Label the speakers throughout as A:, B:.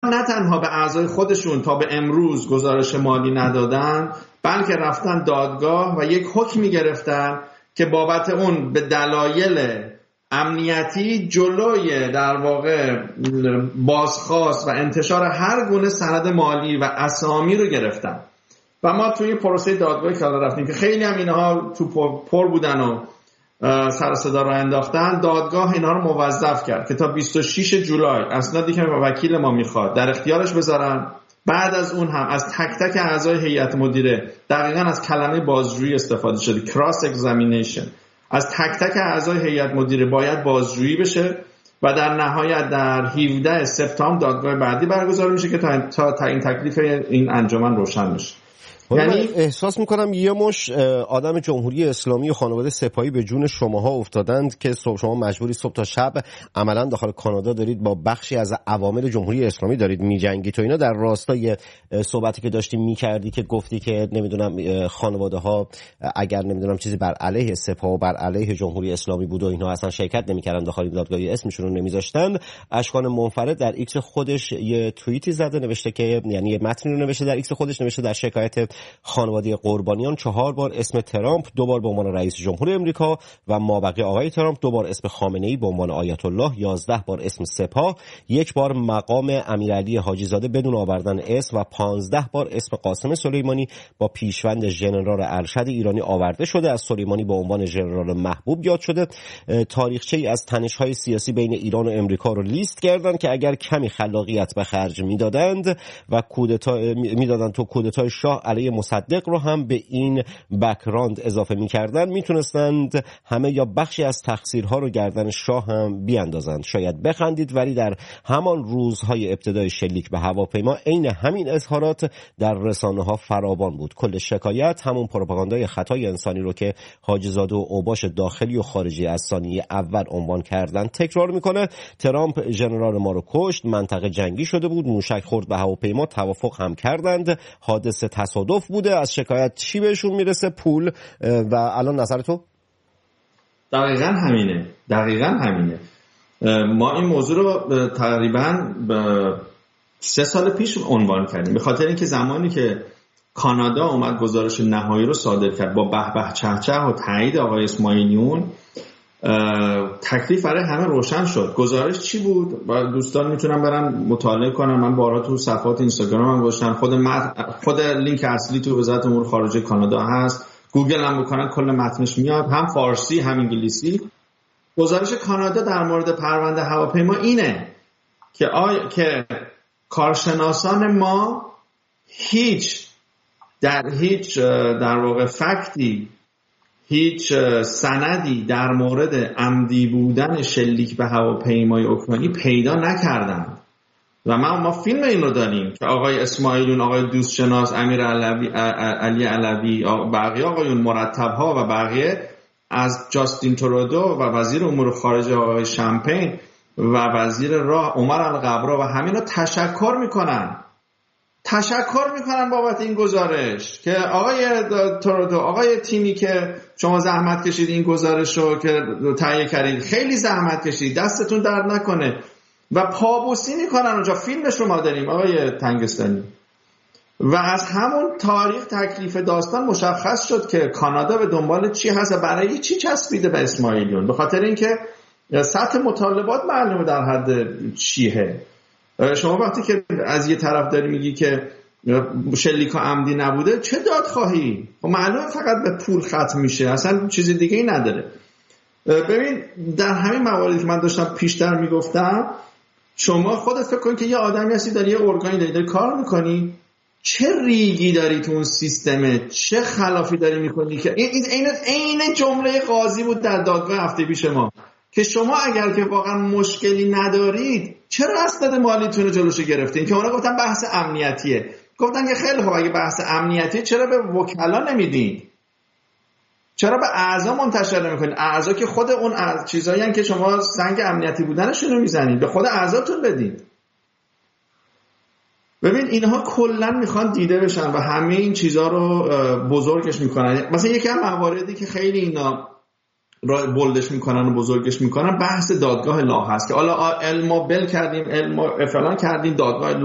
A: نه تنها به اعضای خودشون تا به امروز گزارش مالی ندادن، بلکه رفتن دادگاه و یک حکمی گرفتن که بابت اون به دلایل امنیتی جلوی در واقع بازخواست و انتشار هر گونه سند مالی و اسامی رو گرفتن. و ما توی پروسه دادگاهی که رفتیم که خیلی هم اینها تو پر بودن و سر صدا رو انداختن، دادگاه اینا رو موظف کرد که تا 26 جولای اسنادی که وکیل ما میخواد در اختیارش بذارن. بعد از اون هم از تک تک اعضای هیئت مدیره، دقیقاً از کلمه بازجویی استفاده شده، کراس اگزامینیشن، از تک تک اعضای هیئت مدیره باید بازجویی بشه و در نهایت در 17 سپتامبر دادگاه بعدی برگزار میشه که تا تعیین تکلیف این انجمن روشن بشه.
B: یعنی احساس میکنم یه مش آدم جمهوری اسلامی و خانواده سپاهی به جون شماها افتادند که شما مجبوری صبح تا شب عملا داخل کانادا دارید با بخشی از عوامل جمهوری اسلامی دارید میجنگید. تو اینا در راستای صحبتی که داشتی میکردی که گفتی که نمیدونم خانواده ها اگر نمیدونم چیزی بر علیه سپاه و بر علیه جمهوری اسلامی بود و اینها اصلا شرکت نمیکردن داخل دادگاهی، اسمشون رو نمیذاشتن. اشکان منفرد در ایکس خودش یه توییتی زده، نوشته که یعنی یه متنی رو نوشته در ایکس خودش، نوشته در شکایت خانواده قربانیان 4 بار اسم ترامپ، 2 بار به عنوان رئیس جمهور امریکا و مابقی آقای ترامپ، 2 بار اسم خامنه‌ای به عنوان آیت الله، 11 بار اسم سپاه، 1 بار مقام امیرعلی حاجی زاده بدون آوردن اسم و 15 بار اسم قاسم سلیمانی با پیشوند ژنرال ارشد ایرانی آورده شده. از سلیمانی به عنوان ژنرال محبوب یاد شده. تاریخچه‌ای از تنش‌های سیاسی بین ایران و امریکا رو لیست کردن که اگر کمی خلاقیت به خرج میدادند و کودتا میدادند تو کودتای شاه علیه مصدق رو هم به این بک‌گراند اضافه می‌کردن، میتونستند همه یا بخشی از تقصیرها رو گردن شاه هم بیاندازند. شاید بخندید، ولی در همان روزهای ابتدای شلیک به هواپیما عین همین اظهارات در رسانه‌ها فراوان بود. کل شکایت همون پروپاگاندای خطای انسانی رو که حاجی زاده و اوباش داخلی و خارجی از ثانیه اول عنوان کردن تکرار میکنه. ترامپ ژنرال ما رو کشت، منطقه جنگی شده بود، موشک خورد به هواپیما، توافق هم کردند، حادثه تصادف بوده. از شکایت چی بهشون میرسه؟ پول. و الان نظر تو؟
A: دقیقاً همینه. ما این موضوع رو تقریباً 3 سال پیش عنوان کردیم، به خاطر اینکه زمانی که کانادا اومد گزارش نهایی رو صادر کرد با به به چه چه و تایید آقای اسماعیلیون، تکلیف برای همه روشن شد. گزارش چی بود؟ دوستان میتونن برن مطالعه کنن. من بارها تو صفحات اینستاگرامم گذاشتم، خود لینک اصلی تو وزارت امور خارجه کانادا هست، گوگل هم بکنن کل متنش میاد، هم فارسی هم انگلیسی. گزارش کانادا در مورد پرونده هواپیما اینه که کارشناسان ما در واقع فکتی، هیچ سندی در مورد عمدی بودن شلیک به هواپیمای اوکراینی پیدا نکردند. و ما فیلم این رو داریم که آقای اسماعیلیون، آقای دوستشناس، امیر علی علوی، بقیه آقایون مرتب‌ها و بقیه از جاستین ترودو و وزیر امور خارجه آقای شامپین و وزیر راه عمر القبرا و همینا تشکر میکنن بابت این گزارش که آقای ترودو، آقای تیمی که شما زحمت کشید این گزارش رو که تهیه کردید، خیلی زحمت کشید، دستتون درد نکنه، و پابوسی میکنن اونجا. فیلمش رو ما داریم آقای تنگستانی. و از همون تاریخ تکلیف داستان مشخص شد که کانادا به دنبال چی هست و برای چی چسبیده به اسماعیلیون، به خاطر اینکه سطح مطالبات معلومه در حد چیه. شما وقتی که از یه طرف داری میگی که شلیکا عمدی نبوده، چه دادخواهی؟ خب معلومه فقط به پول ختم میشه، اصلا چیز دیگه ای نداره. ببین در همین مواردی که من داشتم پیشتر میگفتم، شما خودت فکر کن که یه آدمی هستی، داری یه ارگانی داری کار میکنی، چه ریگی داری تو اون سیستمه، چه خلافی داری میکنی که این جمله قاضی بود در دادگاه هفته پیش ما که شما اگر که واقعا مشکلی ندارید چرا اسناد مالیتون رو جلوشو گرفتین؟ که اونا گفتن بحث امنیتیه. گفتن که خیلی خوب، اگه بحث امنیتیه چرا به وکلا نمیدین؟ چرا به اعضا منتشر نمیکنین؟ اعضا که خود اون چیزایی هستن که شما سنگ امنیتی بودنشون رو میزنید، به خود اعضاتون بدین. ببین اینها کلا میخوان دیده بشن و همه این چیزها رو بزرگش میکنن. مثلا یکی از مواردی که خیلی اینا بولدش میکنن و بزرگش میکنن، بحث دادگاه لا هست که حالا علمو بل کردیم، علمو فلان کردیم، دادگاه لا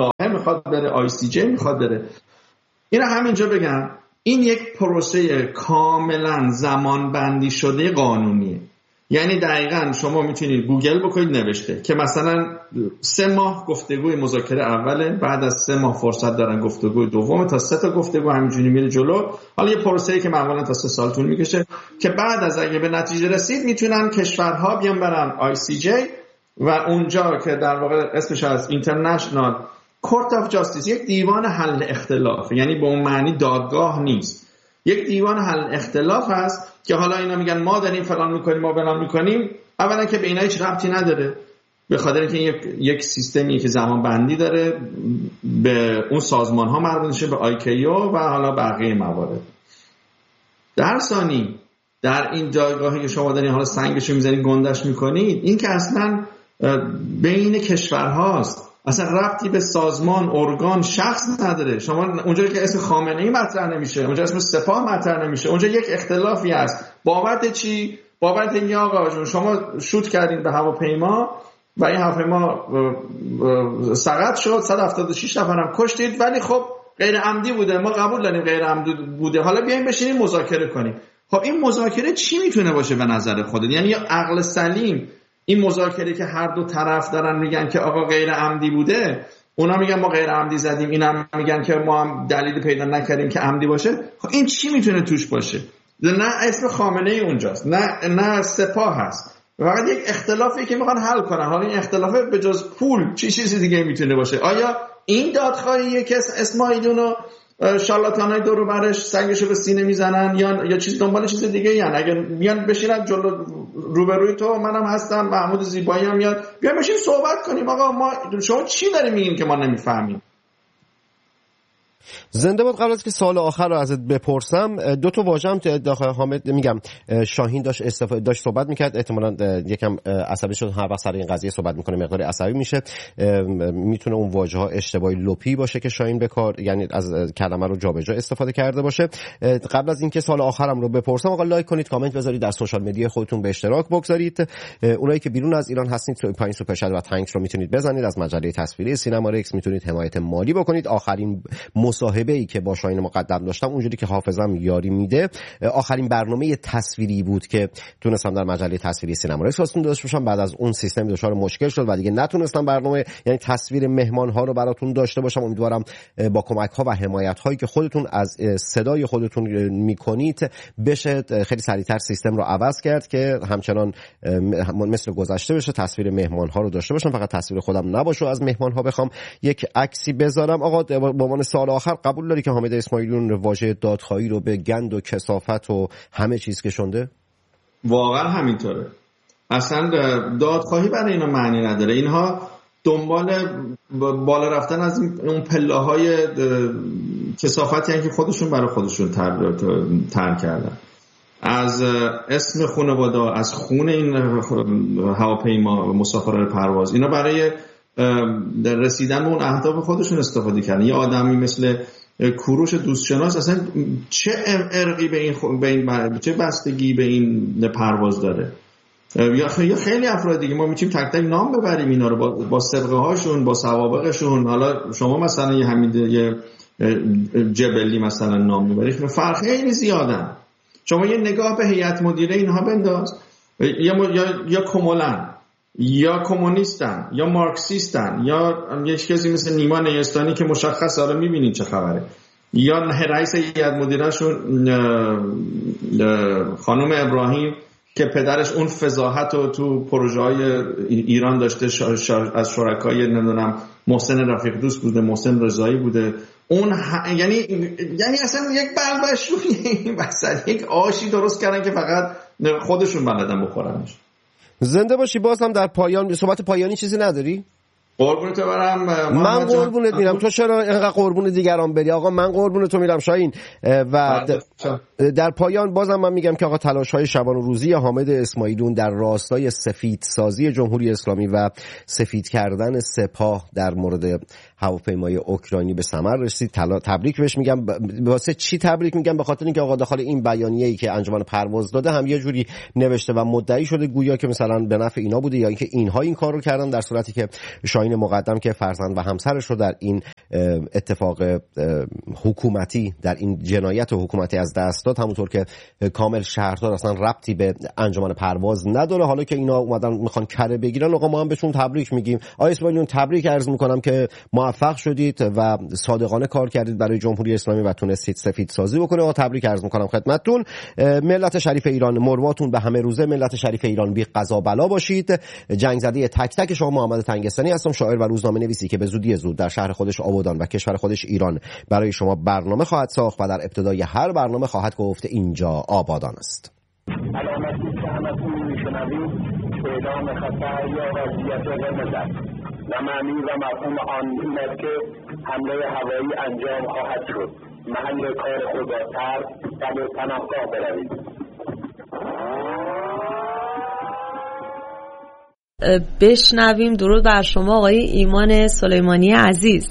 A: میخواد بره، ICJ میخواد بره. اینا همینجا بگم این یک پروسه کاملا زمان بندی شده قانونیه. یعنی دقیقاً شما میتونید گوگل بکنید نوشته که مثلا 3 ماه گفتگوی مذاکره اوله، بعد از 3 ماه فرصت دارن گفتگوی دوم، تا 3 تا گفتگو همینجوری میره جلو. حالا یه پروسه‌ای که معمولا تا 3 سال طول میکشه که بعد از اگه به نتیجه رسید میتونن کشورها بیان برن ICJ و اونجا که در واقع اسمش از International Court of Justice، یک دیوان حل اختلاف، یعنی به اون معنی دادگاه نیست، یک دیوان حل اختلاف هست که حالا اینا میگن ما داریم فلان میکنیم، ما فلان میکنیم. اولا که به اینا هیچ ربطی نداره، به خاطر اینکه یک سیستمی که زمان بندی داره، به اون سازمان ها مربوط میشه، به ICAO و حالا بقیه موارد. در ثانی در این جایگاهی که شما دارین حالا سنگشو میزنید گندش میکنید، این که اصلا بین کشورهاست، اصلا ربطی به سازمان، ارگان، شخص نداره. شما اونجا که اسم خامنه‌ای مطرح نمیشه، اونجا اسم سپاه مطرح نمیشه، اونجا یک اختلافی هست بابت چی؟ بابت اینکه آقا جون شما شوت کردین به هواپیما و این هواپیما سقط شد، 176 نفرم کشتید، ولی خب غیر عمدی بوده، ما قبول داریم غیر عمدی بوده، حالا بیاین بشینیم مذاکره کنیم. خب این مذاکره چی میتونه باشه به نظر خودت؟ یعنی یا عقل سلیم این مذاکره که هر دو طرف دارن میگن که آقا غیر عمدی بوده، اونا میگن ما غیر عمدی زدیم، اینا میگن که ما هم دلیل پیدا نکردیم که عمدی باشه. خب این چی میتونه توش باشه؟ نه اسم خامنه‌ای اونجاست، نه سپاه هست، فقط یک اختلافی که میخوان حل کنن. حالا این اختلاف به جز پول چی چیزی دیگه میتونه باشه؟ آیا این دادخواهیه که اسماعیلیون و شارلاتانای دور برش سنگشو به سینه میزنن یا چیز دنبال چیز دیگه؟ یعنی اگه میان بشینن جلو روبروی تو، منم هستم، محمود زیبایی هم میاد، بیان بشین صحبت کنیم آقا ما شما چی داریم میگین که ما نمیفهمیم؟
B: زنده بود. قبل از که سوال آخر رو ازت بپرسم، 2 تا واژه هم داخل حامد میگم شاهین داشت صحبت میکرد، احتمالاً یکم عصبی شد، هر وقت سر این قضیه صحبت میکنه مقداری عصبی میشه، میتونه اون واژه ها اشتباهی لپی باشه که شاهین بکار، یعنی از کلمه رو جابجا استفاده کرده باشه. قبل از اینکه سوال آخرم رو بپرسم، آقا لایک کنید، کامنت بذارید، در سوشال مدیا خودتون به اشتراک بگذارید. اونایی که بیرون از ایران هستید پایین سوپر چت و تانکس رو میتونید بزنید، از مجله تصویری سینما رکس میتونید حمایت مالی بکنید. آخرین مصاحبه‌ای که با شاهین مقدم داشتم، اونجوری که حافظم یاری میده، آخرین برنامه تصویری بود که تونستم در مجله تصویری سینما رکس واسهتون داشته باشم. بعد از اون سیستم دچار مشکل شد و دیگه نتونستم برنامه، یعنی تصویر مهمان ها رو براتون داشته باشم. امیدوارم با کمک ها و حمایت هایی که خودتون از صدای خودتون میکنید بشه خیلی سریعتر سیستم رو عوض کرد که همچنان مثل گذشته بشه، تصویر مهمان ها رو داشته باشم، فقط تصویر خودم نباشه. از مهمان ها بخوام یک عکسی بذارم. آقا به عنوان سوال آخر، قبول داری که حامد اسماعیلیون واژه دادخواهی رو به گند و کثافت و همه چیز کشونده؟
A: واقعا همینطوره. اصلا دادخواهی برای اینا معنی نداره. اینها دنبال بالا رفتن از اون پله‌های کثافتی هستن که خودشون برای خودشون تر کردن. از اسم خانواده، از خون این هواپیما مسافران پرواز، اینا برای رسیدن به اون اهداف خودشون استفاده کردن. یه آدمی مثل کوروش دوستشناس اصلا چه ارقی به این چه بستگی به این پرواز داره؟ یا خیلی افراد دیگه ما میتونیم تک تک نام ببریم اینا رو با سابقه هاشون، با سوابقشون. حالا شما مثلا یه حمید جبلی مثلا نام میبرید، فرق خیلی زیادن. شما یه نگاه به هیئت مدیره اینها بنداز، یا کمولن، یا کمونیستن، یا مارکسیستن، یا یه کسی مثل نیما نیستانی که مشخص داره میبینید چه خبره، یا رئیس هیئت مدیرهشون خانم ابراهیم که پدرش اون فضاحت رو تو پروژه های ایران داشته، از شرکای نمیدونم محسن رفیق دوست بوده، محسن رضایی بوده، اون یعنی اصلا یک بلبشویی وسط یک آشی درست کردن که فقط خودشون بلدن بخورنش.
B: زنده باشی. باز هم در پایان صحبت پایانی چیزی نداری؟
A: قربونت برم.
B: من قربونت میرم، تو چرا اینقدر قربون دیگران بری؟ آقا من قربون تو میرم شاهین. و در پایان بازم من میگم که آقا تلاش‌های شبان و روزی حامد اسماعیلیون در راستای سفید سازی جمهوری اسلامی و سفید کردن سپاه در مورد هواپیمای اوکراینی به ثمر رسید. تبریک بهش میگم. واسه چی تبریک میگم؟ به خاطر اینکه آقا داخل این بیانیه‌ای که انجمن پرواز داده هم یه جوری نوشته و مدعی شده گویا که مثلا به نفع اینا بوده یا اینکه اینها این کارو کردن، در صورتی که شاهین مقدم که فرزند و همسرش رو در این اتفاق حکومتی، در این جنایت حکومتی از دست داد، همونطور که کامل شهردار اصلا ربطی به انجمن پرواز نداره. حالا که اینا اومدن میخوان کره بگیرن، آقا ما هم بهشون تبریک میگیم. آقای اسماعیلیون تبریک عرض میکنم که موفق شدید و صادقانه کار کردید برای جمهوری اسلامی و تونستید سفید سازی بکنه. آقا تبریک عرض میکنم خدمتتون. ملت شریف ایران، مرواتون به همه روزه. ملت شریف ایران بی قضا بلا باشید. جنگ زده تک تک شما. محمد تنگستانی هستم، شاعر و روزنامه‌نویسی که به زودی زود در شهر خودش آبادان و کشور خودش ایران برای شما برنامه خواهد ساخت و در ابتدای هر برنامه خواهد گفت اینجا آبادان است.
C: علامتی که همتون میشنوید اعلام خطر یا وضعیت قرمز است و معنی و مفهوم آن این است که حمله هوایی انجام خواهد شد. محل کار خود را ترک و به پناهگاه بروید.
D: بشنویم. درود بر شما آقای ایمان سلیمانی عزیز.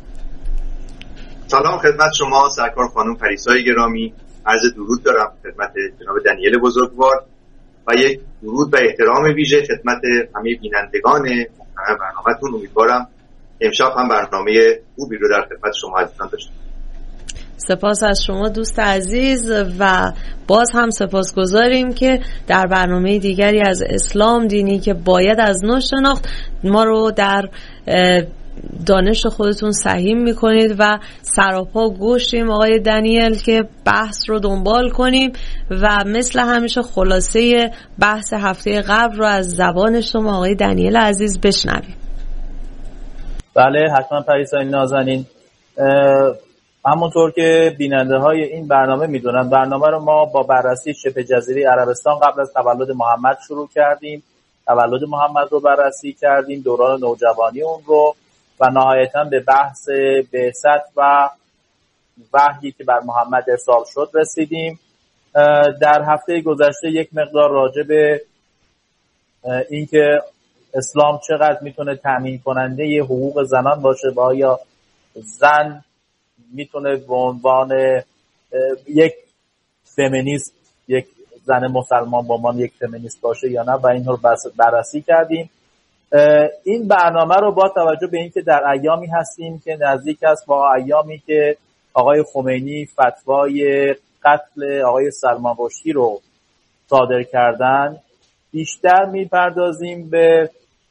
E: سلام خدمت شما سرکار خانم پریسای گرامی. عرض درود دارم خدمت جناب دنیل بزرگوار و یک درود و احترام ویژه خدمت همه بینندگان محترم برنامه‌تون. امیدوارم امشب هم برنامه خوبی رو در خدمت شما عزیزان داشته باشیم.
D: سپاس از شما دوست عزیز و باز هم سپاسگزاریم که در برنامه دیگری از اسلام، دینی که باید از نو شناخت، ما رو در دانش خودتون سهیم میکنید و سراپا گوشیم آقای دنیل که بحث رو دنبال کنیم و مثل همیشه خلاصه بحث هفته قبل رو از زبان شما آقای دنیل عزیز بشنویم.
F: بله حتما پریسای نازنین. همونطور که بیننده های این برنامه میدونن، برنامه رو ما با بررسی شبه جزیره عربستان قبل از تولد محمد شروع کردیم. تولد محمد رو بررسی کردیم، دوران نوجوانی اون رو و نهایتاً به بحث بعثت و وحیی که بر محمد ارسال شد رسیدیم. در هفته گذشته یک مقدار راجع به اینکه اسلام چقدر میتونه تامین کننده حقوق زنان باشه و آیا زن میتونه به عنوان یک فمینیست، یک زن مسلمان به عنوان یک فمینیست باشه یا نه و این رو بررسی کردیم. این برنامه رو با توجه به اینکه در ایامی هستیم که نزدیک است با ایامی که آقای خمینی فتوای قتل آقای سلمان رشدی رو صادر کردن، بیشتر میپردازیم به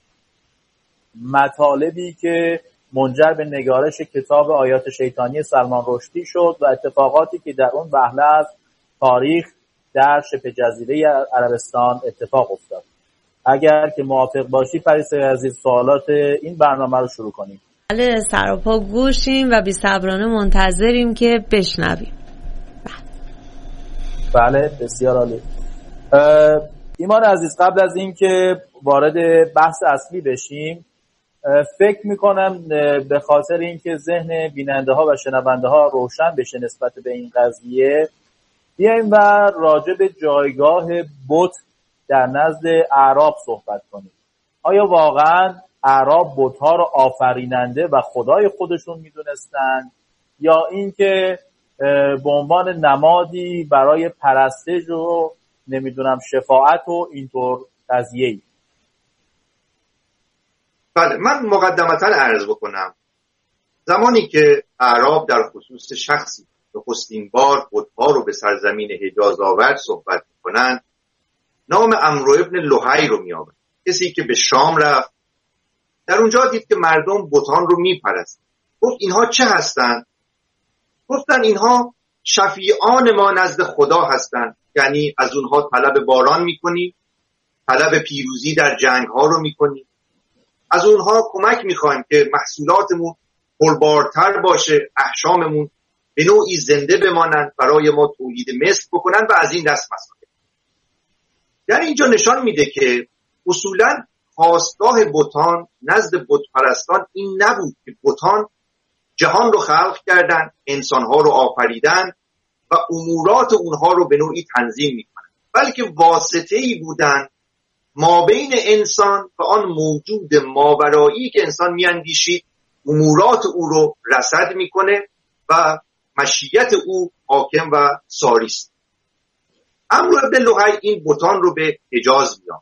F: مطالبی که منجر به نگارش کتاب آیات شیطانی سلمان رشدی شد و اتفاقاتی که در اون وهله از تاریخ در شبه جزیره عربستان اتفاق افتاد. اگر که موافق باشی پریسای عزیز سوالات این برنامه رو شروع کنیم.
D: بله سراپا گوشیم و بی‌صبرانه منتظریم که بشنویم.
F: بله بسیار عالی. ایمان عزیز قبل از این که وارد بحث اصلی بشیم، فکر میکنم به خاطر اینکه ذهن بیننده ها و شنونده ها روشن بشه نسبت به این قضیه، بیایم و راجع به جایگاه بت در نزد اعراب صحبت کنیم. آیا واقعا اعراب بت‌ها رو آفریننده و خدای خودشون میدونستن یا اینکه به عنوان نمادی برای پرستش و نمیدونم شفاعت و اینطور قضیه‌ای؟
E: بله من مقدمتاً عرض بکنم زمانی که اعراب در خصوص شخصی نخستین بار بت‌ها رو به سرزمین حجاز آورد صحبت می‌کنن، نام عمرو ابن لحی رو می‌آورد. کسی که به شام رفت، در اونجا دید که مردم بتان رو می‌پرستن. گفت اینها چه هستند؟ گفتن اینها شفیعان ما نزد خدا هستند، یعنی از اونها طلب باران می‌کنی، طلب پیروزی در جنگ‌ها رو می‌کنی، از اونها کمک می‌خوایم که محصولاتمون پربارتر باشه، احشاممون به نوعی زنده بمانند، برای ما تولید مثل بکنن و از این دست مسائل. یعنی اینجا نشان میده که اصولاً خواستگاه بتان نزد بت پرستان این نبود که بتان جهان رو خلق کردن، انسانها رو آفریدن و امورات اونها رو به نوعی تنظیم میکنن، بلکه واسطه‌ای بودن ما بین انسان و آن موجود ماورایی که انسان میاندیشید امورات او رو رصد میکنه و مشیت او حاکم و ساری است. عمرو بن لحی این بتان رو به حجاز میاد.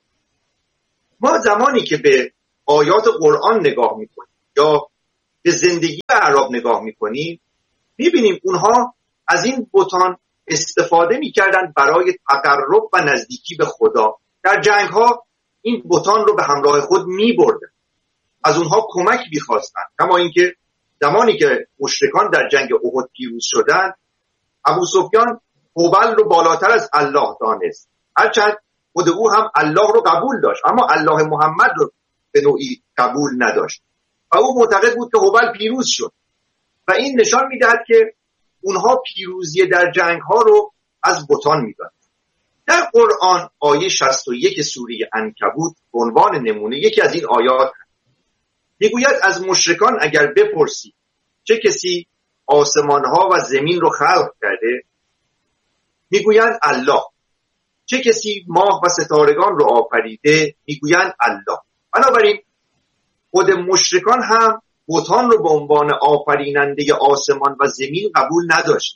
E: ما زمانی که به آیات قرآن نگاه میکنیم یا به زندگی اعراب نگاه میکنیم میبینیم اونها از این بتان استفاده میکردن برای تقرب و نزدیکی به خدا. در جنگ ها این بتان رو به همراه خود میبردن، از اونها کمک میخواستن. کما اینکه زمانی که مشرکان در جنگ احد پیروز شدن، ابو سفیان هبل رو بالاتر از الله دانست، هرچند خود او هم الله رو قبول داشت اما الله محمد رو به نوعی قبول نداشت و او معتقد بود که هبل پیروز شد و این نشان میدهد که اونها پیروزی در جنگ ها رو از بتان میدن. در قرآن آیه 61 سوره عنکبوت به عنوان نمونه یکی از این آیات میگوید از مشرکان اگر بپرسی چه کسی آسمان ها و زمین رو خلق کرده، میگویند الله. چه کسی ماه و ستارگان رو آفریده، میگویند الله. بنابراین خود مشرکان هم بتان رو به عنوان آفریننده آسمان و زمین قبول نداشت.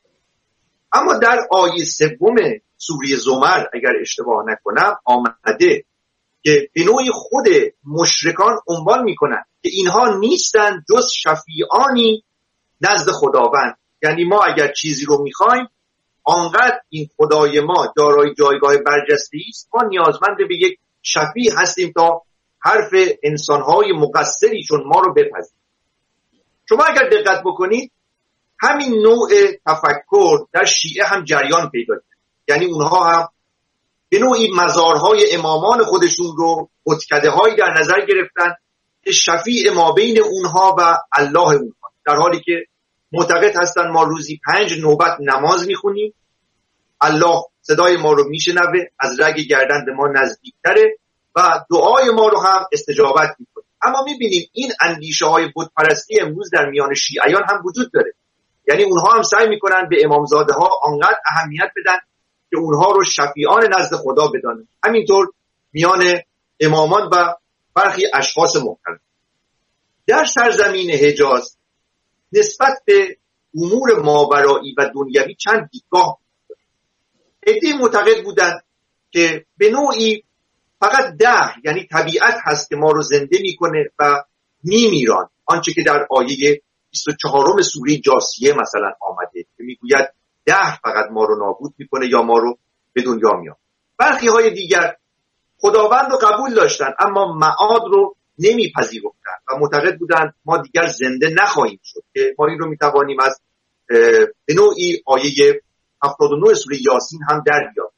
E: اما در آیه 3 سوره زمر اگر اشتباه نکنم آمده که به نوعی خود مشرکان عنوان میکنن که اینها نیستن جز شفیعانی نزد خداوند. یعنی ما اگر چیزی رو میخوایم، آنقدر این خدای ما دارای جایگاه برجسته‌ای است، ما نیازمند به یک شفیع هستیم تا حرف انسانهای مقصری چون ما رو بپذیرند. شما اگر دقت بکنید همین نوع تفکر در شیعه هم جریان پیدا کرد. یعنی اونها هم به نوعی مزارهای امامان خودشون رو بتکده‌هایی در نظر گرفتن که شفیع ما بین اونها و الله اونها، در حالی که معتقد هستن ما روزی 5 نوبت نماز میخونیم، الله صدای ما رو میشنوه، از رگ گردن به ما نزدیکتره و دعای ما رو هم استجابت میکنه. اما میبینیم این اندیشه های بت پرستی امروز در میان شیعیان هم وجود داره. یعنی اونها هم سعی میکنن به امامزاده ها آنقدر اهمیت بدن که اونها رو شفیعان نزد خدا بدانن. همینطور میان امامان و برخی اشخاص محترم. در سرزمین حجاز نسبت به امور ماورایی و دنیوی چند دیدگاه بود. عده‌ای معتقد بودند که به نوعی فقط دهر یعنی طبیعت هست که ما رو زنده میکنه و میمیران، آنچه که در آیه 24 سوره جاثیه مثلا آمده که میگوید دهر فقط ما رو نابود میکنه یا ما رو به دنیا میاد. برخی های دیگر خداوند رو قبول داشتن اما معاد رو نمیپذیرفتن و معتقد بودن ما دیگر زنده نخواهیم شد، که ما این رو میتوانیم از به نوعی آیه 79 سوره یاسین هم در بیاریم.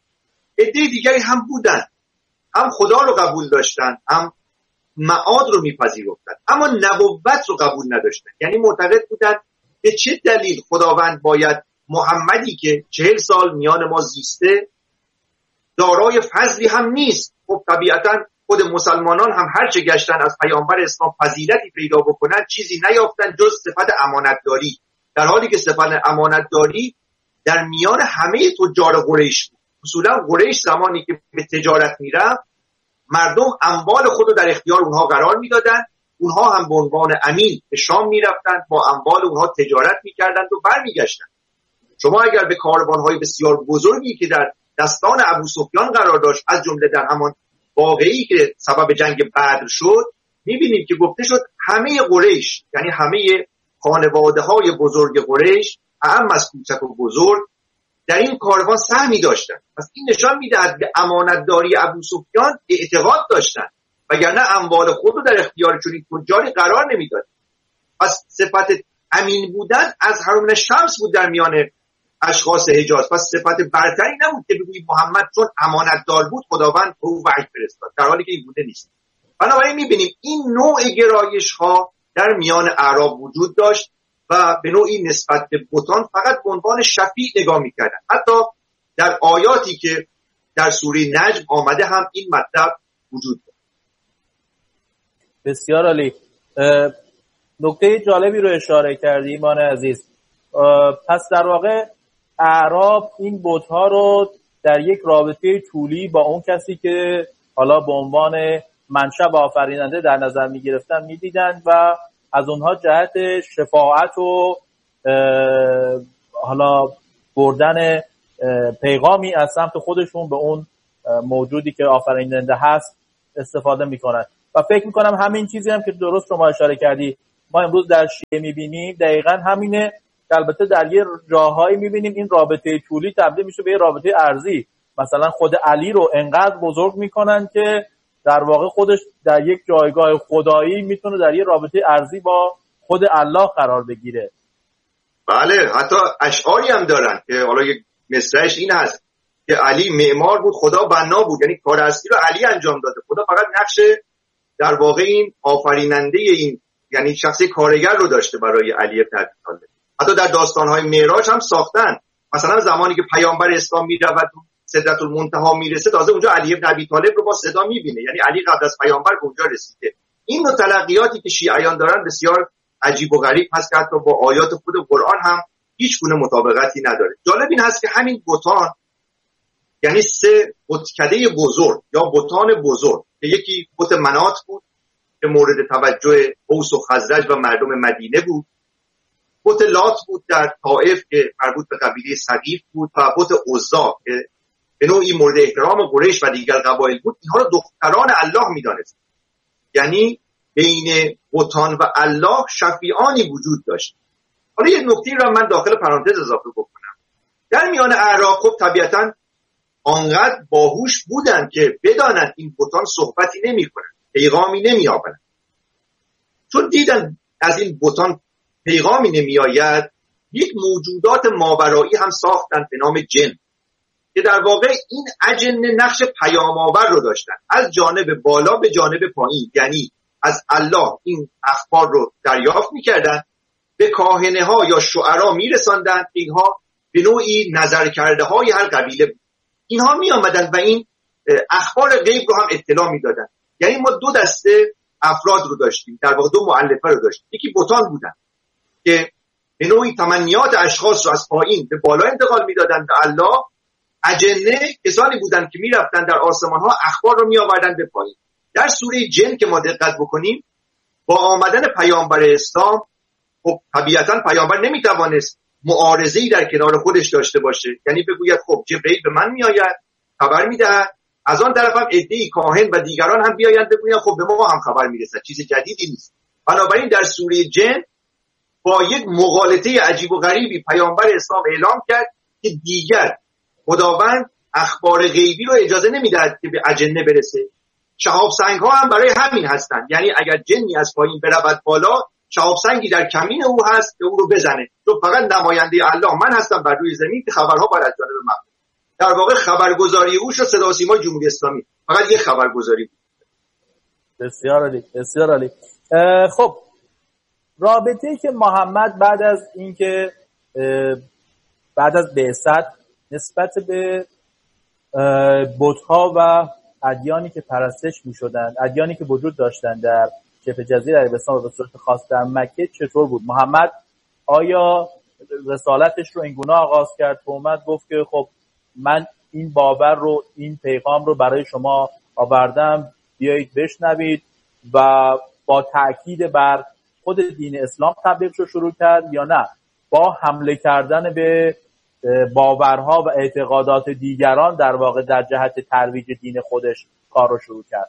E: عده دیگری هم بودن، هم خدا رو قبول داشتن هم معاد رو میپذیرفتن اما نبوت رو قبول نداشتن. یعنی معتقد بودن به چه دلیل خداوند باید محمدی که 40 سال میان ما زیسته دارای فضلی هم نیست. خب طبیعتاً خود مسلمانان هم هر چه گشتن از پیامبر اسلام فضیلتی پیدا بکنن چیزی نیافتن جز صفت امانتداری، در حالی که صفت امانتداری در میان همه تجار قریش بود. اصولا قریش زمانی که به تجارت میرفت مردم اموال خود رو در اختیار اونها قرار میدادن، اونها هم به عنوان امین به شام میرفتن، با اموال اونها تجارت میکردند و برمیگشتن. شما اگر به کاروانهای بسیار بزرگی که در دستان ابو سفیان قرار داشت، از جمله در همان واقعی که سبب جنگ بدر شد، میبینیم که گفته شد همه قریش یعنی همه خانواده های بزرگ قریش اهم از کوچک و بزرگ در این کاروان سهمی داشتن. پس این نشان میدهد به امانتداری ابو سفیان اعتقاد داشتن، وگرنه اموال خود رو در اختیار چنین تجاری قرار نمیداد. پس صفت امین بودن از هارون شمس بود در میان اشخاص حجاز. پس صفت برتری نبود که بگوییم محمد چون امانتدار بود خداوند به او وحی فرستاد، در حالی که این بوده نیست. بنابراین میبینیم این نوع گرایش ها در میان اعراب وجود داشت و به نوعی نسبت به بتان فقط به عنوان شفیع نگاه میکردن. حتی در آیاتی که در سوره نجم آمده هم این مطلب وجود داشت.
F: بسیار عالی. نکته جالبی رو اشاره کردی ایمان عزیز. پس در واقع اعراب این بت‌ها رو در یک رابطه طولی با اون کسی که حالا به عنوان منشأ و آفریننده در نظر میگرفتن میدیدند و از اونها جهت شفاعت و حالا بردن پیغامی از سمت خودشون به اون موجودی که آفریننده هست استفاده میکنن. و فکر میکنم همین چیزی هم که درست شما اشاره کردی ما امروز در شیعه میبینیم دقیقاً همینه. البته در یه جاهایی میبینیم این رابطه طولی تبدیل میشه به یه رابطه ارضی. مثلا خود علی رو انقدر بزرگ میکنن که در واقع خودش در یک جایگاه خدایی میتونه در یه رابطه ارضی با خود الله قرار بگیره.
E: بله، حتی اشعاری هم دارن که حالا یک مصرعش این هست که علی معمار بود خدا بنا بود، یعنی کار اصلی رو علی انجام داده، خدا فقط نقش در واقع این آفریننده این یعنی شخصی کارگر رو داشته برای علی ابن ابی طالب. حتی در داستان‌های معراج هم ساختن، مثلا زمانی که پیامبر اسلام میرود سدرة المنتهی میرسه تازه اونجا علی ابن ابی طالب رو با صدا میبینه، یعنی علی قبل از پیامبر به اونجا رسیده. این نوع تلقیاتی که شیعیان دارن بسیار عجیب و غریب هست که حتی با آیات خود قرآن هم هیچ گونه مطابقتی نداره. جالب این هست که همین بتان یعنی 3 بتکده بزرگ یا بتان بزرگ که یکی بت منات بود که مورد توجه اوس و خزرج و مردم مدینه بود، بت لات بود در طائف که مربوط به قبیله ثقیف بود و بت عزا که به نوعی مورد احترام قریش و دیگر قبایل بود. اینها رو دختران الله می‌دانست، یعنی بین بتان و الله شفیعانی وجود داشت. حالا یه نکته رو من داخل پرانتز اضافه بکنم. در میان اعراب خب طبیعتاً آنقدر باهوش بودن که بدانند این بتان صحبتی نمی‌کنن، پیغامی نمی‌آورن. چون دیدن از این بتان پیغامی نمی‌آید، یک موجودات ماورایی هم ساختن به نام جن که در واقع این اجنه نقش پیام آور رو داشتن، از جانب بالا به جانب پایین، یعنی از الله این اخبار رو دریافت می‌کردن، به کاهنه ها یا شعرا می‌رساندن، اینها به نوعی نظر کرده های هر قبیله بود. اینها می‌آمدن و این اخبار غیب رو هم اطلاع می‌دادن. یعنی ما 2 دسته افراد رو داشتیم، در واقع 2 مؤلفه رو داشتیم. یکی بتان بودن که به نوعی تمنیات اشخاص رو از پایین به بالا انتقال می‌دادن به الله. اجنه کسانی بودن که می‌رفتن در آسمان ها اخبار رو می‌آوردن به پایین. در سوره جن که ما دقت بکنیم با آمدن پیامبر اسلام خب طبیعتاً پیامبر نمی‌توانست معارضه‌ای در کنار خودش داشته باشه، یعنی بگوید خب جبرئیل به من میآید خبر میدهد، از آن طرف هم عده‌ای کاهن و دیگران هم بیایند بگویند خب به ما هم خبر میرسد، چیز جدیدی نیست. بنابراین در سوره جن با یک مغالطه عجیب و غریبی پیامبر اسلام اعلام کرد که دیگر خداوند اخبار غیبی رو اجازه نمیدهد که به اجنه برسه. شهاب سنگ ها هم برای همین هستند، یعنی اگر جنی از پایین برود بالا، شهاب سنگی در کمین او هست که او رو بزنه. تو فقط نماینده الله من هستم بر روی زمین که خبرها باید از جانب من. در واقع خبرگزاری او شد صدا و سیما جمهوری اسلامی، فقط یه خبرگزاری بود.
F: بسیار عالی، بسیار عالی. خب رابطه‌ای که محمد بعد از اینکه بعد از بعثت نسبت به بت‌ها و ادیانی که پرستش می‌شدند، ادیانی که وجود داشتند در شبه جزیره عربستان و به صورت خاص در مکه چطور بود؟ محمد آیا رسالتش رو اینگونه آغاز کرد که اومد گفت که خب من این باور رو، این پیغام رو برای شما آوردم، بیایید بشنوید، و با تأکید بر خود دین اسلام تبلیغش رو شروع کرد، یا نه با حمله کردن به باورها و اعتقادات دیگران در واقع در جهت ترویج دین خودش کار رو شروع کرد؟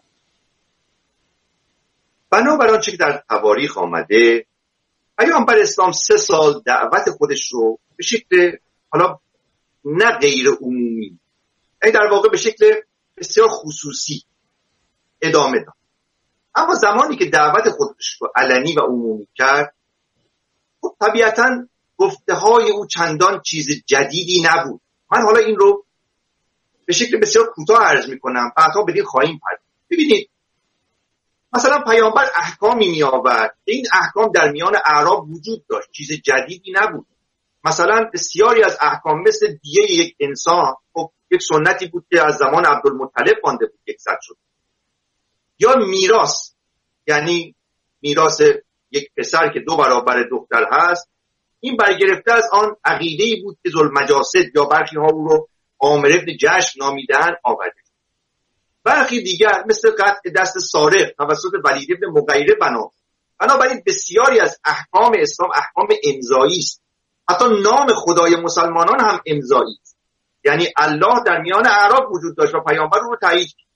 E: بنابر آنچه که در تواریخ آمده، پیامبر اسلام 3 سال دعوت خودش رو به شکل حالا نه غیر عمومی، یعنی در واقع به شکل بسیار خصوصی ادامه داد. اما زمانی که دعوت خودش رو علنی و عمومی کرد، خب طبیعتاً گفته‌های او چندان چیز جدیدی نبود. من حالا این رو به شکل بسیار کوتاه عرض می‌کنم، بعدها بدین خواهیم پرداخت. ببینید مثلا پیامبر احکامی می‌آورد، این احکام در میان اعراب وجود داشت، چیز جدیدی نبود. مثلا بسیاری از احکام مثل دیه یک انسان، خب یک سنتی بود که از زمان عبدالمطلب مانده بود، یک زد شد. یا میراث، یعنی میراث یک پسر که 2 برابر دختر هست، این برگرفته از آن عقیده‌ای بود که ذوالمجاسد یا برخی ها او رو عامر ابن جشم نامیدن آورده. برخی دیگر مثل قطع دست سارق توسط ولید بن مغیره بنابراین بسیاری از احکام اسلام احکام امضایی است. حتی نام خدای مسلمانان هم امضایی است. یعنی الله در میان اعراب وجود داشت و پیامبر رو تایید کرد.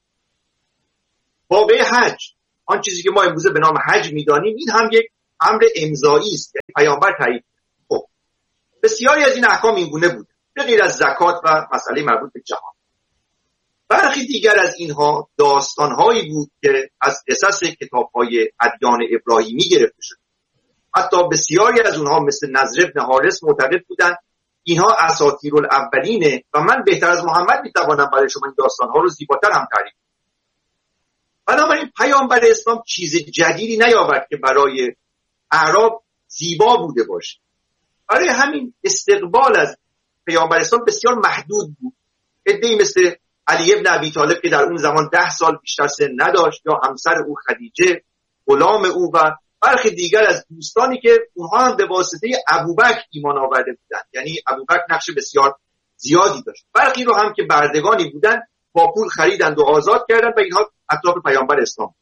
E: واقعه حج، آن چیزی که ما امروزه به نام حج میدانیم، این هم یک امر امضایی است، یعنی پیامبر تایید. خب بسیاری از این احکام این گونه بود، به غیر از زکات و مسئله مربوط به جهاد. برخی دیگر از اینها داستانهایی بود که از قصص کتاب‌های ادیان ابراهیمی گرفته شد. حتی بسیاری از اونها مثل نضر بن حارث معتقد بودند اینها اساطیر الاولینه و من بهتر از محمد میتوانم برای شما این داستانها رو زیباتر هم تعریف کنم. بنابراین پیامبر اسلام چیز جدیدی نیاورد که برای اعراب زیبا بوده باشه. برای همین استقبال از پیامبر اسلام بسیار محدود بود. عده‌ای مثل علی ابن ابی طالب که در اون زمان 10 سال بیشتر سن نداشت، یا همسر او خدیجه، غلام او، و برخی دیگر از دوستانی که اونها هم به واسطه ابوبکر ایمان آورده بودند. یعنی ابوبکر نقش بسیار زیادی داشت. برخی رو هم که بردگانی بودند با پول خریدند و آزاد کردند و اینها اطراف پیامبر اسلام.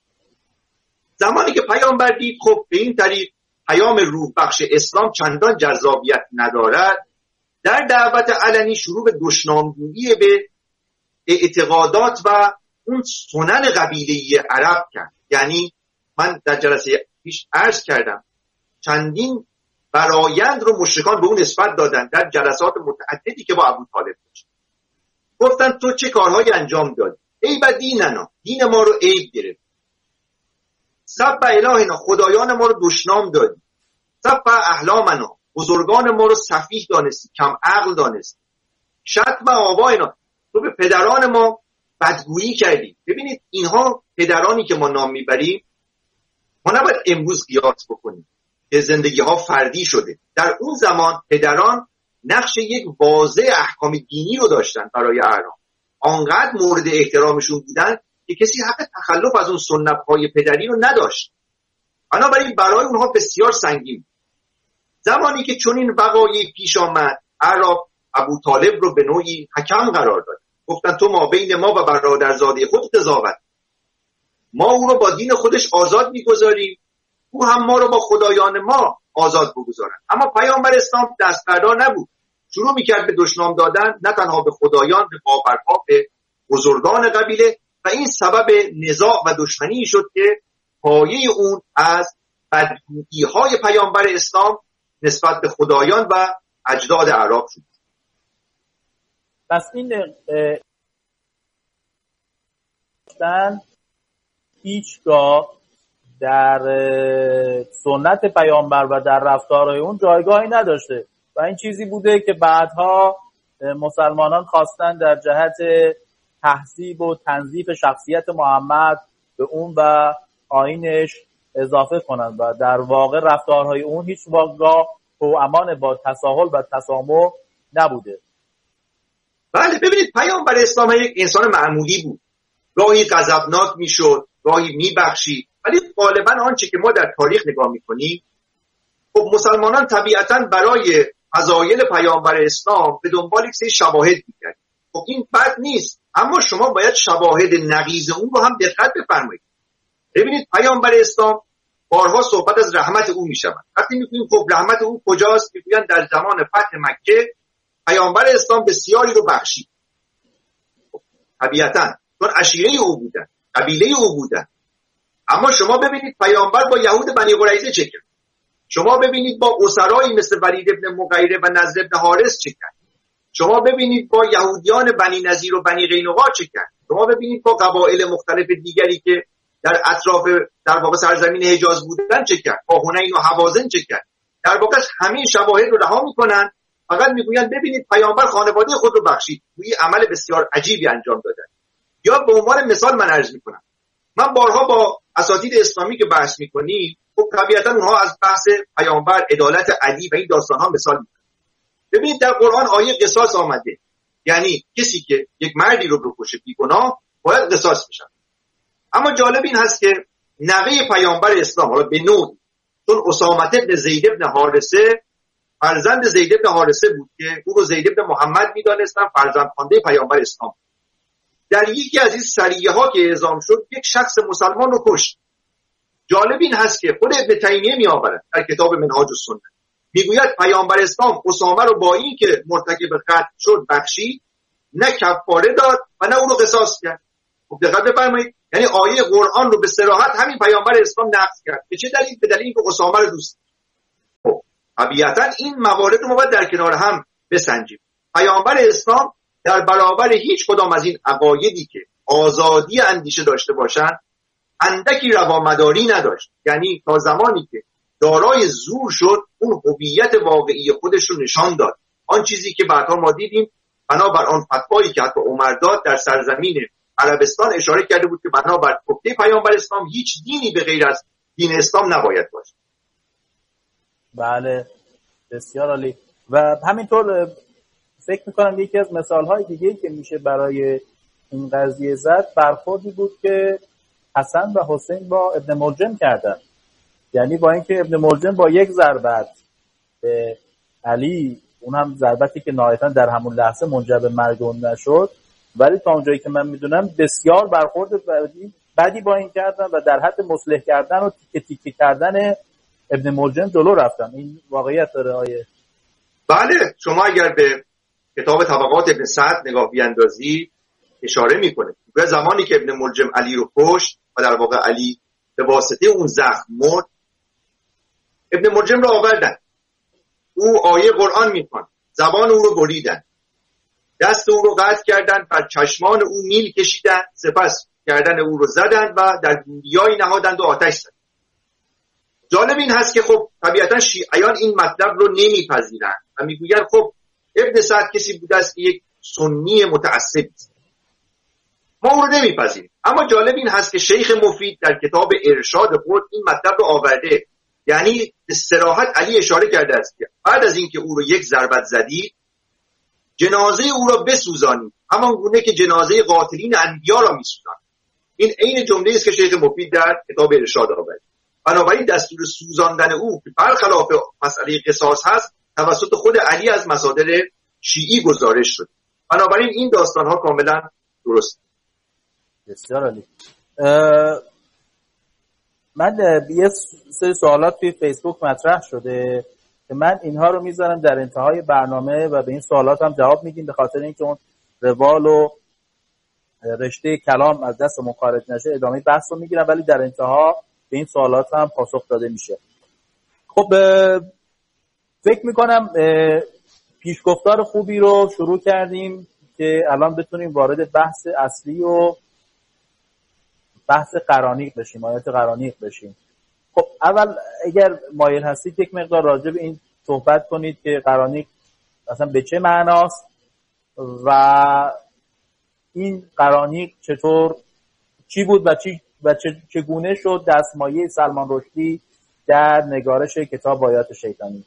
E: زمانی که پیامبر دید خب به این طریق پیام روح بخش اسلام چندان جذابیت ندارد، در دعوت علنی شروع به دشنامگویی به اعتقادات و اون سنن قبیله‌ای عرب کرد. یعنی من در جلسه پیش عرض کردم چندین برایند رو مشرکان به اون نسبت دادن در جلسات متعددی که با ابو طالب داشت. گفتن تو چه کارهایی انجام دادی؟ ای با دیننا، دین ما رو عیب گرفت. سب الهنا، خدایان ما رو دشنام دادی. سب احلامنا، بزرگان ما رو سفیه دانستی، کم عقل دانستی. شتم آباینا، تو به پدران ما بدگویی کردی. ببینید اینها پدرانی که ما نام میبریم، ما نباید امروز قیاس بکنیم که زندگی ها فردی شده. در اون زمان پدران نقش یک واضح احکام دینی رو داشتن برای اعراب. آنقدر مورد احترامشون بودن که کسی حق تخلف از اون سنت های پدری رو نداشت. بنابراین برای اونها بسیار سنگین. زمانی که چنین وقایعی پیش آمد، اعراب ابو طالب رو به نوعی حکم قرار داد. گفتن تو ما بین ما و برادرزاده خود قضاوت. ما او رو با دین خودش آزاد میگذاریم، او هم ما رو با خدایان ما آزاد بگذارن. اما پیامبر اسلام دست بردار نبود. شروع میکرد به دشنام دادن، نه تنها به خدایان، به باورها، به بزرگان قبیله، و این سبب نزاع و دشمنی شد که پایه اون از بدگویی‌های پیامبر اسلام نسبت به خدایان و اجداد اعراب شد.
F: پس این هیچگاه در سنت پیامبر و در رفتارهای اون جایگاهی نداشته و این چیزی بوده که بعدها مسلمانان خواستن در جهت تهذیب و تنظیف شخصیت محمد به اون و آیینش اضافه کنند و در واقع رفتارهای اون هیچ واقعا توامان با تساهل و تسامح نبوده.
E: بله ببینید پیامبر اسلام یک انسان معمولی بود. گاهی غضبناک میشد، گاهی میبخشید، ولی غالبا آنچه که ما در تاریخ نگاه میکنیم، خب مسلمانان طبیعتاً برای فضایل پیامبر اسلام به دنبال یک سری شواهد میکرد. خب این بد نیست، اما شما باید شواهد نقیض اون رو هم دقت بفرمایید. ببینید پیامبر اسلام بارها صحبت از رحمت او میشود. وقتی میگیم خب رحمت او کجاست، میگن در زمان فتح مکه پیامبر اسلام بسیاری رو بخشید. طبیعتاً چون عشیره او بودن، قبیله او بودن. اما شما ببینید پیامبر با یهود بنی قریظه چه کرد. شما ببینید با اسرایی مثل ولید ابن مغیره و نضر ابن حارث چه کرد. شما ببینید با یهودیان بنی نضیر و بنی قینقاع چه کرد. شما ببینید با قبایل مختلف دیگری که در اطراف در واقع سرزمین حجاز بودن چه کرد. با حنین و حوازن چه کرد. در واقع همین شواهد رو رها میکنن، فقط میگویند ببینید پیامبر خانواده خود رو بخشید. این عمل بسیار عجیبی انجام دادن. یا به عنوان مثال من عرض میکنم، من بارها با اساتید اسلامی که بحث میکنیم، خب طبیعتا اونها از بحث پیامبر، عدالت علی و این داستان ها مثال میکنن. ببینید در قرآن آیه قصاص آمده، یعنی کسی که یک مردی رو بکشه بیگناه باید قصاص بشه. اما جالب این هست که نوه پیامبر اسلام، حالا به نوعی، چون اسامه بن زید بن حارثه فرزند زید بن حارثه بود که او رو زید بن محمد میدانستن، فرزند خوانده پیامبر اسلام. در یکی از این سریه ها که اعزام شد یک شخص مسلمان رو کشت. جالب این هست که خود ابن تیمیه می آورد در کتاب منهاج السنه، میگوید پیامبر اسلام اسامه رو با این که مرتکب قتل شد بخشید، نه کفاره داد و نه اون رو قصاص کرد. خب دقت بفرمایید، یعنی آیه قرآن رو به صراحت همین پیامبر اسلام نقض کرد. به چه دلیل؟ به دلیل اینکه اسامه رو دوست داشت. خب طبیعتا این موارد رو ما باید در کنار هم بسنجیم. پیامبر اسلام در برابر هیچ کدام از این عقایدی که آزادی اندیشه داشته باشند اندکی روامداری نداشت. یعنی تا زمانی که دارای زور شد اون هویت واقعی خودش رو نشان داد. آن چیزی که بعدها ما دیدیم بنابر آن فتوایی که حتی عمر داد در سرزمین عربستان اشاره کرده بود که بنابر گفته پیامبر اسلام هیچ دینی به غیر از دین اسلام نباید باشه.
F: بله بسیار عالی. و همینطور فکر میکنم یکی از مثالهای دیگه‌ای که میشه برای این قضیه زد برخوردی بود که حسن و حسین با ابن ملجم کردن. یعنی با اینکه ابن ملجم با یک ضربت به علی، اون هم ضربتی که نهایتاً در همون لحظه منجر به مرگ اون نشد، ولی تا اونجایی که من میدونم بسیار برخورد بدی با این کردن و در حد مصلح کردن و تیکه تیکه کردن ابن ملجم جلو رفتن. این واقعیت داره آیه.
E: بله، شما اگر به کتاب طبقات ابن سعد نگاه بیاندازی اشاره میکنه به زمانی که ابن ملجم علی رو کشت و در واقع علی به واسطه اون زخم مرد، ابن ملجم رو آوردن، او آیه قرآن میخوان، زبان او رو بریدن، دست او رو قطع کردن، بر چشمان او میل کشیدن، سپس گردن او رو زدن و در گوریایی نهادند و آتش زدن. جالب این هست که خب طبیعتا شیعیان این مطلب رو نمیپذیرن و میگوین خب ابن سعد کسی بوده است که یک سنی متعصبی است، ما اون رو نمیپذیریم. اما جالب این هست که شیخ مفید در کتاب ارشاد خود این مطلب رو آورده، یعنی به صراحت علی اشاره کرده است که بعد از اینکه او رو یک ضربت زدید جنازه او را بسوزانید، همان گونه که جنازه قاتلین انبیا را میسوزانید. این عین جمله است که شیخ مفید در کتاب ارشاد آورده. بنابراین دستور سوزاندن او که برخلاف مسئله قصاص هست توسط خود علی از مصادر شیعی گزارش شد. بنابراین این داستان ها کاملا درست.
F: بسیار عالی. من یه سری سوالات توی فیسبوک مطرح شده که من اینها رو میذارم در انتهای برنامه و به این سوالات هم جواب میدیم، به خاطر اینکه اون روال و رشته کلام از دستمون خارج نشه ادامه بحث رو میگیرم، ولی در انتها به این سوالات هم پاسخ داده میشه. خب فکر میکنم پیشگفتار خوبی رو شروع کردیم که الان بتونیم وارد بحث اصلی و بحث قرانیق بشیم، آیات قرانیق بشیم. خب اول اگر مایل هستید یک مقدار راجع به این صحبت کنید که قرانیق اصلا به چه معناست و این قرانیق چطور چی بود و چگونه شد دستمایه سلمان رشدی در نگارش کتاب آیات شیطانی.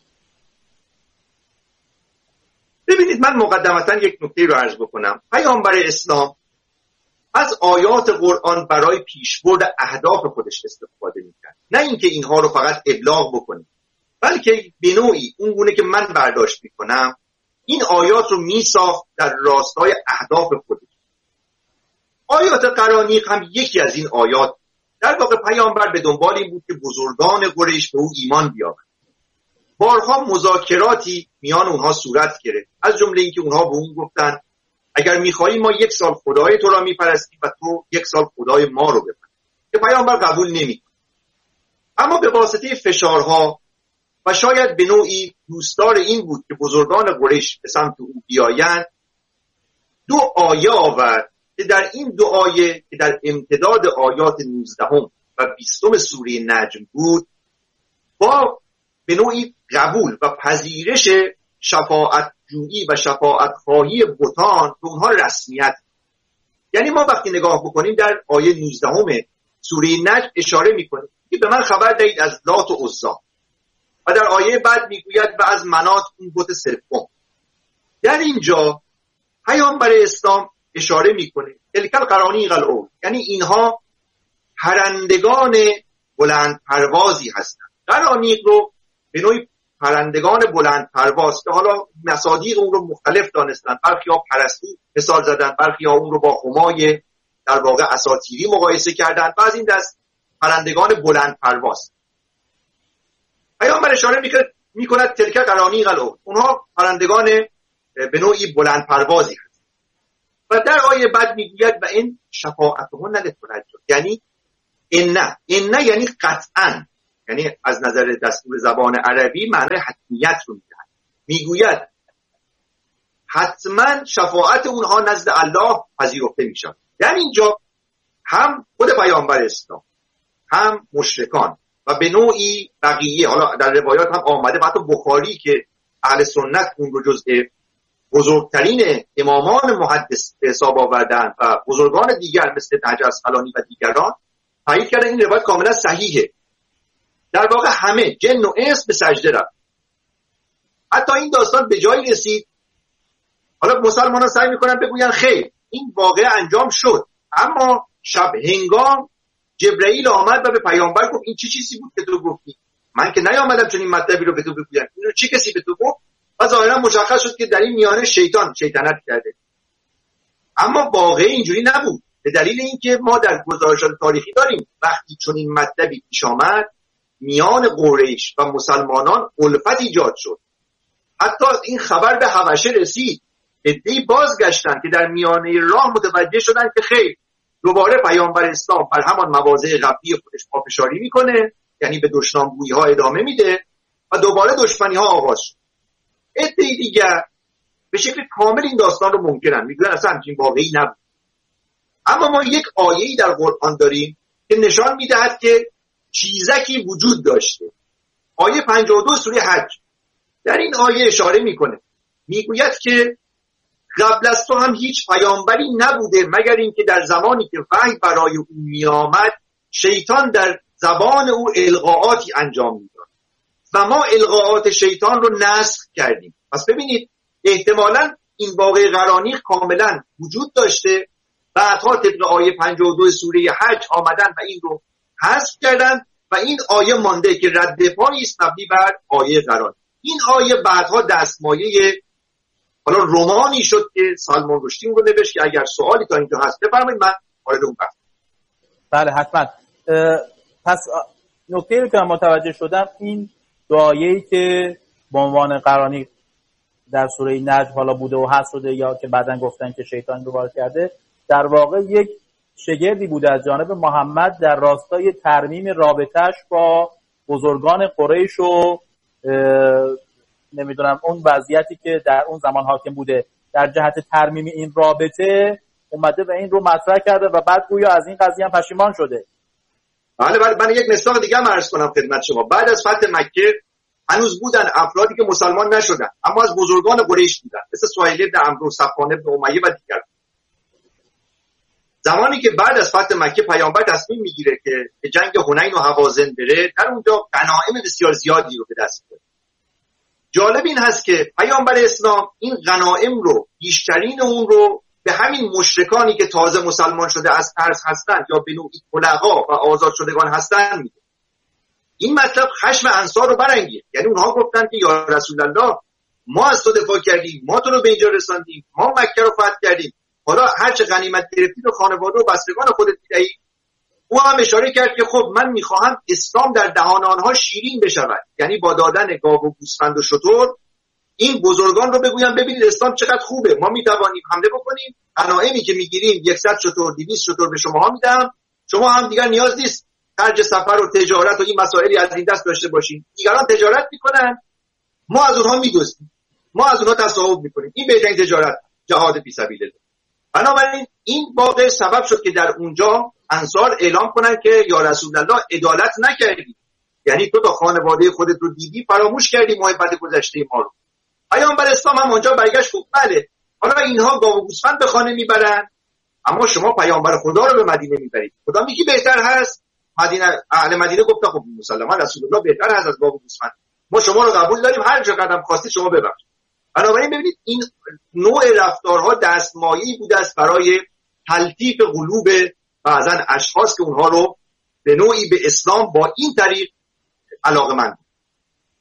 E: ببینید من مقدمتا یک نکته رو عرض بکنم. پیامبر اسلام از آیات قرآن برای پیشبرد اهداف خودش استفاده می‌کرد، نه اینکه اینها رو فقط ابلاغ بکنه، بلکه به نوعی اون گونه که من برداشت می‌کنم این آیات رو میساخت در راستای اهداف خودش. آیات قرانیق هم یکی از این آیات. در واقع پیامبر به دنبال این بود که بزرگان قریش به او ایمان بیاورند. بارها مذاکراتی میان اونها صورت گرفت، از جمله اینکه اونها به اون گفتن اگر می‌خوایی ما 1 سال خدای تو را میپرستیم و تو 1 سال خدای ما رو بپرست، که پیامبر قبول نمی‌کرد. اما به واسطه فشارها و شاید به نوعی دوستدار این بود که بزرگان قریش به سمت او بیایند، 2 آیه آورد که در این 2 آیه که در امتداد آیات 19 و 20 سوره نجم بود با به نوعی قبول و پذیرش شفاعت جویی و شفاعت خواهی بتان به اونها رسمیت. یعنی ما وقتی نگاه بکنیم در آیه 19 سوره نجم اشاره میکنه که به من خبر دهید از لات و عزا، و در آیه بعد میگوید و از منات اون بت سوم. در اینجا پیامبر اسلام اشاره میکنه تلک القرانیق الاول، یعنی اینها پرندگان بلند پروازی هستند. قرانیق رو به نوعی پرندگان بلند پرواز که حالا مصادیق اون رو مختلف دانستن، برخی‌ها پرستو مثال زدن، برخی‌ها اون رو با همای در واقع اساطیری مقایسه کردن، بعضی این دست پرندگان بلند پرواز. پیامبر اشاره میکند تلک قرانیق العود، اونها پرندگان به نوعی بلند پروازی هست. و در آیه بعد میگوید و این شفاعتهن للتنجی، یعنی ان یعنی قطعا، یعنی از نظر دستور زبان عربی معنی حتمیت رو میده. میگوید حتما شفاعت اونها نزد الله پذیرفته میشه. یعنی اینجا هم خود پیامبر اسلام، هم مشرکان و به نوعی بقیه، حالا در روایات هم آمده و حتی بخاری که اهل سنت اون رو جزء بزرگترین امامان محدث حساب آوردن و بزرگان دیگر مثل نهج اسقلانی و دیگران تایید کردن این روایت کاملا صحیحه. در واقع همه جن و انس به سجده رفت. حتی این داستان به جایی رسید، حالا مسلمانان سعی میکنن بگوین خیر این واقعه انجام شد، اما شب هنگام جبرئیل آمد و به پیامبر گفت این چه چیزی بود که تو گفتی؟ من که نیامدم چون این مطلبی رو به تو بگویم، اینو چه کسی به تو گفت؟ و ظاهرا مشخص شد که در این میانه شیطنت کرده. اما واقعه اینجوری نبود، به دلیل اینکه ما در گزارشات تاریخی داریم وقتی چون این مطلبی پیش آمد میان قریش و مسلمانان الفت ایجاد شد. حتی این خبر به حبشه رسید، عده‌ای بازگشتن که در میانه راه متوجه شدن که خیر دوباره پیامبر اسلام بر همان مواضع قبلی خودش پافشاری میکنه، یعنی به دشنامگویی ها ادامه میده و دوباره دشمنی ها آغاز شد. عده‌ای دیگر به شکل کامل این داستان رو منکرن، میگن اصلا همچین واقعی نبود. اما ما یک آیه‌ای در قرآن داریم که نشان میدهد که چیزکی وجود داشته. آیه 52 سوره حج در این آیه اشاره میکنه، میگوید که قبل از تو هم هیچ پیامبری نبوده مگر اینکه در زمانی که وحی برای او می آمد شیطان در زبان او القاءاتی انجام میداد و ما القاءات شیطان رو نسخ کردیم. پس ببینید احتمالاً این واقعه قرانیق کاملا وجود داشته، بعدها طبق آیه 52 سوره حج آمدن و این رو حذف کردن و این آیه مانده که رد پایی است مبنی بر آیه قرانیق. این آیه بعدها دستمایه حالا رمانی شد که سالمان رشدی اون رو نوشت که اگر سوالی تا اینجا هست بفرمایید من وارد اون بحث.
F: بله حتما. پس نکته‌ای که من متوجه شدم این دعایه‌ای که به عنوان قرانی در سوره نجم حالا بوده و هست شده یا که بعدن گفتن که شیطان رو وارد کرده، در واقع یک شگردی بوده از جانب محمد در راستای ترمیم رابطه‌اش با بزرگان قریش و نمیدونم اون وضعیتی که در اون زمان حاکم بوده، در جهت ترمیم این رابطه اومده و این رو مطرح کرده و بعد گویا از این قضیه هم پشیمان شده.
E: بله من یک مثال دیگه هم عرض کنم خدمت شما. بعد از فتح مکه هنوز بودن افرادی که مسلمان نشدن اما از بزرگان قریش بودن، مثل سهیل بن عمرو، صفوان بن امیه و دیگر. زمانی که بعد از فتح مکه پیامبر تصمیم میگیره که به جنگ حنین و هوازن بره، در اونجا غنایم بسیار زیادی رو به دست بیاره. جالب این هست که پیامبر اسلام این غنایم رو، بیشترین اون رو به همین مشرکانی که تازه مسلمان شده از ترس هستن یا به نوعی طلقا و آزاد شدگان هستن میده. این مطلب خشم انصار رو برانگیخت، یعنی اونها گفتن که یا رسول الله ما از تو دفاع کردیم، ما تو رو به اینجا رساندیم، ما مکه رو فتح کردیم، حالا هر چه غنیمت گرفتید و خانواده و بستگان خودت میدهی. او هم اشاره کرد که خب من میخواهم اسلام در دهان آنها شیرین بشود، یعنی با دادن گاو و گوسفند و شتر این بزرگان رو بگویم ببینید اسلام چقدر خوبه، ما میتوانیم حمله بکنیم، غنایمی که میگیریم 100 شتر 200 شتر به شماها میدم، شما هم دیگر نیاز نیست خرج سفر و تجارت و این مسائلی از این دست داشته باشین، دیگران تجارت میکنن ما از اونها میدوزیم، ما از اونها تصاحب میکنیم، این بهترین تجارت جهاد فی سبیل الله. بنابراین این واقع سبب شد که در اونجا انصار اعلام کنن که یا رسول الله عدالت نکردی، یعنی تو تا خانواده خودت رو دیدی فراموش کردی محبت گذشته ما رو. پیامبر اسلام هم اونجا برگشت گفت بله حالا اینها گاو و گوسفند به خانه میبرن اما شما پیامبر خدا رو به مدینه میبرید، خدا میگه بهتر هست. اهل مدینه گفتن خب مسلما رسول الله بهتر هست از گاو و گوسفند، ما شما رو قبول داریم، هر جا قدم خواستید شما ببرید. بنابراین ببینید این نوع رفتارها دستمایه‌ای بوده است برای تلطیف قلوب بعضن اشخاص که اونها رو به نوعی به اسلام با این طریق علاقه‌مند.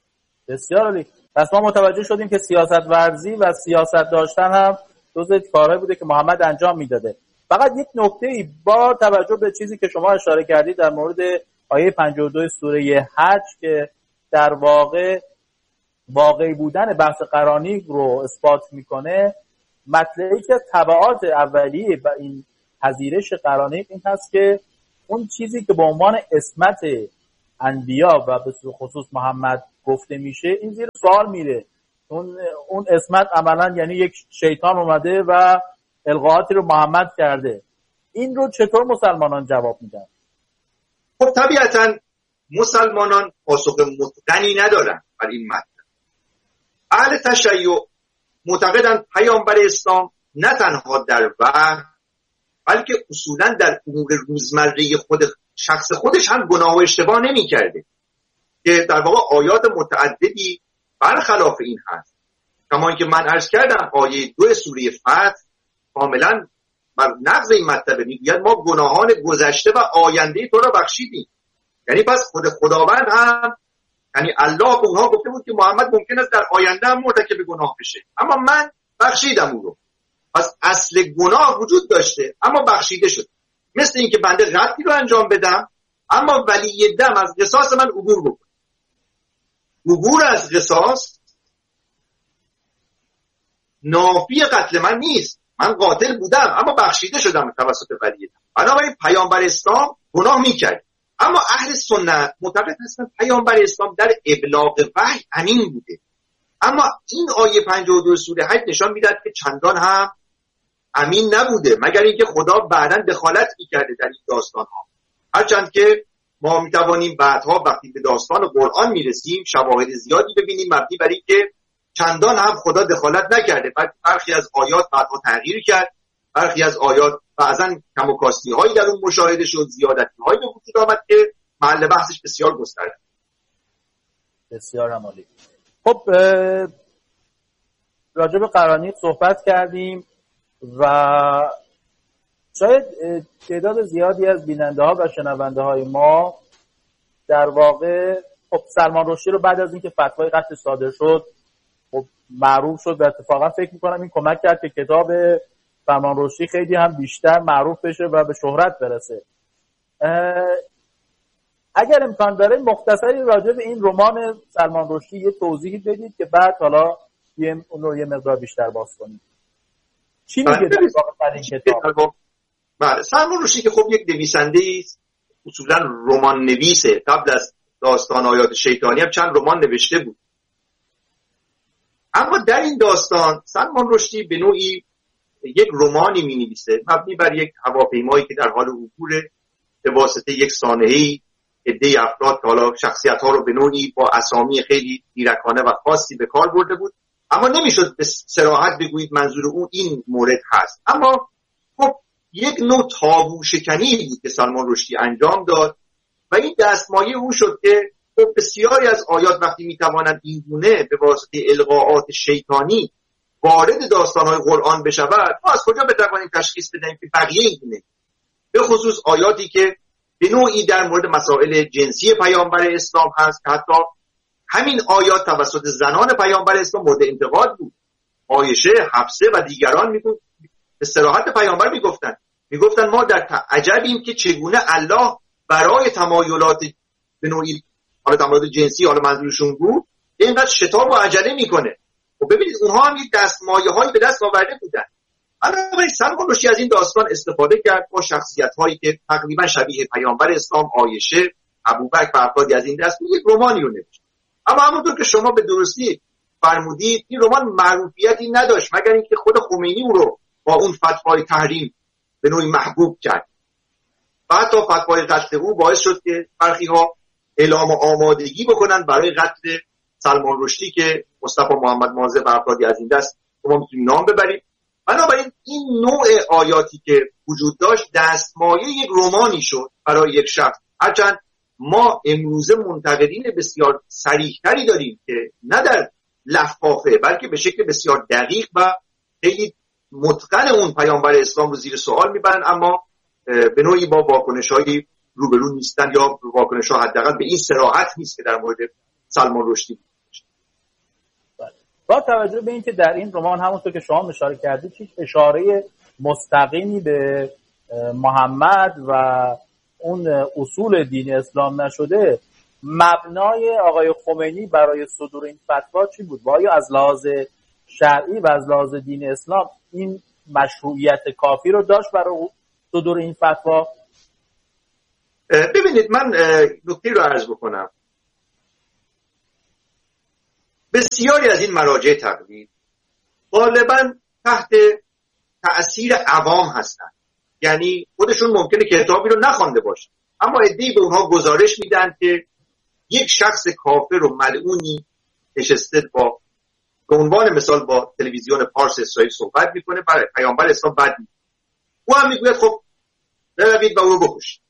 F: بسیار عالی. پس ما متوجه شدیم که سیاست ورزی و سیاست داشتن هم جزء کارهایی بوده که محمد انجام میداده. فقط یک نکته‌ای با توجه به چیزی که شما اشاره کردید در مورد آیه 52 سوره حج که در واقع واقعی بودن بحث قرانی رو اثبات میکنه، مطلبی که تبعات اولیه و این پذیرش قرانی این هست که اون چیزی که به عنوان عصمت انبیا و به خصوص محمد گفته میشه این زیر سوال میره. اون عصمت عملا یعنی یک شیطان اومده و القاءاتی رو محمد کرده. این رو چطور مسلمانان جواب میدن؟
E: خب طبیعتا مسلمانان پاسخ متقنی ندارن بر این مطلب. اهل تشیع معتقدند پیامبر اسلام نه تنها در وحی بلکه اصولا در امور روزمره شخص خودش هم گناه و اشتباه نمی کرده که در واقع آیات متعددی برخلاف این هست. کما اینکه من عرض کردم آیه 2 سوره فتح کاملا بر نقض این مطلب میگوید ما گناهان گذشته و آینده تو را بخشیدیم. یعنی پس خود خداوند هم یعنی الله به اونها گفته بود که محمد ممکن است در آینده هم مرتکب گناه بشه اما من بخشیدم او رو. پس اصل گناه وجود داشته اما بخشیده شد. مثل اینکه بنده قتلی رو انجام بدم اما ولی دم از قصاص من عبور بکنه. عبور از قصاص نافی قتل من نیست. من قاتل بودم اما بخشیده شدم توسط ولی دم. بنابراین پیامبر اسلام گناه میکرد اما اهل سنت معتقد هستند پیامبر اسلام در ابلاغ وحی امین بوده. اما این آیه 52 سوره حج نشان میدهد که چندان هم امین نبوده مگر اینکه خدا بعداً دخالت میکرده در این داستان ها. هرچند که ما میتوانیم بعدها وقتی به داستان قرآن میرسیم شواهد زیادی ببینیم مبنی بر این که چندان هم خدا دخالت نکرده. برخی از آیات بعدها تغییر کرد، برخی از آیات بعضاً کم و کاستی هایی در اون مشاهده شد، زیادتی هایی به وجود آمد که محل بحثش بسیار گسترده.
F: بسیار عالی. خب راجع به قرانی صحبت کردیم و شاید تعداد زیادی از بیننده ها و شنونده های ما در واقع خب سلمان رشدی رو بعد از اینکه فتوای قتل صادر شد خب معروف شد و اتفاقا فکر میکنم این کمک کرد که کتاب سلمان رشدی خیلی هم بیشتر معروف بشه و به شهرت برسه. اگر امکان داره مختصری راجع به این رمان سلمان رشدی یه توضیحی بدید که بعد حالا اون رو یه مقدار بیشتر باز کنید. چی میگه در واقع این کتاب؟
E: بله، سلمان رشدی که خب یک نویسنده است، اصولا رمان نویسه. قبل از داستان آیات شیطانی هم چند رمان نوشته بود. اما در این داستان سلمان رشدی به نوعی یک رمانی می‌نویسه مبنی بر یک هواپیمایی که در حال عبور به واسطه یک سانحه‌ای عده افراد که حالا شخصیت‌ها رو به نوعی با اسامی خیلی زیرکانه و خاصی به کار برده بود، اما نمیشد به صراحت بگویید منظور اون این مورد هست. اما خب یک نوع تابو شکنی بود که سلمان رشدی انجام داد و این دستمایه او شد که خب بسیاری از آیات وقتی میتوانند این گونه به واسطه القاءات شیطانی وارد داستان‌های قرآن بشود، ما از کجا بتوانیم تشخیص بدهیم که بقیه این گونه، به خصوص آیاتی که به نوعی در مورد مسائل جنسی پیامبر اسلام هست که حتی همین آیات توسط زنان پیامبر اسلام مورد انتقاد بود. عایشه، حفصه و دیگران به صراحت پیامبر میگفتن ما در عجبیم که چگونه الله برای تمایلات به نوعی حالا تمایلات جنسی حالا منظورشون بود اینقدر شتاب و عجله میکنه. و ببینید اونها هم یک دستمایه‌هایی به دست آورده بودن. بنابراین سلمان رشدی از این داستان استفاده کرد با شخصیت‌هایی که تقریبا شبیه پیامبر اسلام، عایشه، ابوبکر و افرادی از این دست یک رمانی رو نوشت. اما همونطور که شما به درستی فرمودید این رمان معروفیتی نداشت مگر اینکه خود خمینی او رو با اون فتوای تحریم به نوعی محبوب کرد. و حتی فتوای قتل او باعث شد که برخی‌ها اعلام آمادگی بکنن برای قتل سلمان رشدی که مصطفی محمد ماضی و افرادی از این دست ما میتونیم نام ببریم. بنابراین این نوع آیاتی که وجود داشت دستمایه یک رمانی شد برای یک شخص. هرچند ما امروزه منتقدین بسیار صریح‌تری داریم که نه در لفافه بلکه به شکل بسیار دقیق و خیلی متقن اون پیامبر اسلام رو زیر سوال میبرن، اما به نوعی با واکنش‌های روبرو نیستن یا واکنش‌ها حداقل به این صراحت نیست که در مورد سلمان رشدی.
F: با توجه به اینکه در این رمان همونطور که شما اشاره کردید هیچ اشاره مستقیمی به محمد و اون اصول دین اسلام نشده، مبنای آقای خمینی برای صدور این فتوا چی بود؟ و آیا از لحاظ شرعی و از لحاظ دین اسلام این مشروعیت کافی رو داشت برای صدور این فتوا؟
E: ببینید، من نکته رو عرض بکنم. بسیاری از این مراجع تقلید غالبا تحت تأثیر عوام هستن، یعنی خودشون ممکنه کتابی رو نخوانده باشه، اما عده‌ای به اونها گزارش میدن که یک شخص کافر و ملعونی نشسته به عنوان مثال با تلویزیون پارس اسرائیل صحبت میکنه، برای پیامبر اسلام بد میگه. او هم میگوید خب بروید و او رو بکشید.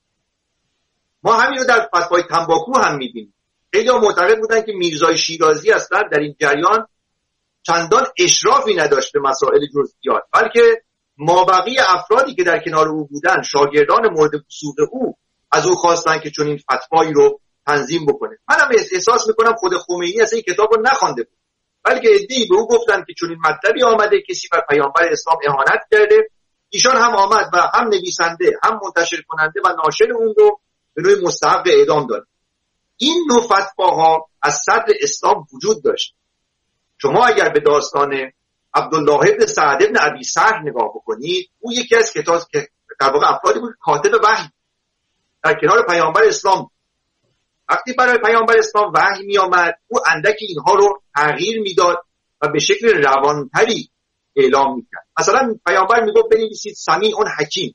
E: ما همین رو در فتوای تنباکو هم میبینیم. خیلی ها معتقد بودن که میرزای شیرازی اصلا در این جریان چندان اشرافی نداشت به مسائل جزئیات، بلکه مابقی افرادی که در کنار او بودن، شاگردان مورد وثوق او، از او خواستن که چون این فتوایی رو تنظیم بکنه. منم احساس میکنم خود خمینی اصلا این کتاب رو نخوانده بود، بلکه عده‌ای به او گفتن که چون این مطلبی آمده کسی بر پیامبر اسلام اهانت کرده، ایشان هم آمد و هم نویسنده هم منتشر کننده و ناشر اون رو به نوعی مستحق اعدام داد. این نوع فتواها از صدر اسلام وجود داشت. شما اگر به داستان عبدالله ابن سعد ابن ابی سرح نگاه بکنید، او یکی از کتاب که در واقع افرادی بود کاتب وحی در کنار پیامبر اسلام. وقتی برای پیامبر اسلام وحی می آمد، او اندکی اینها رو تغییر میداد و به شکل روانتری اعلام میکرد. مثلا پیامبر میگفت بنویسید سمیع حکیم،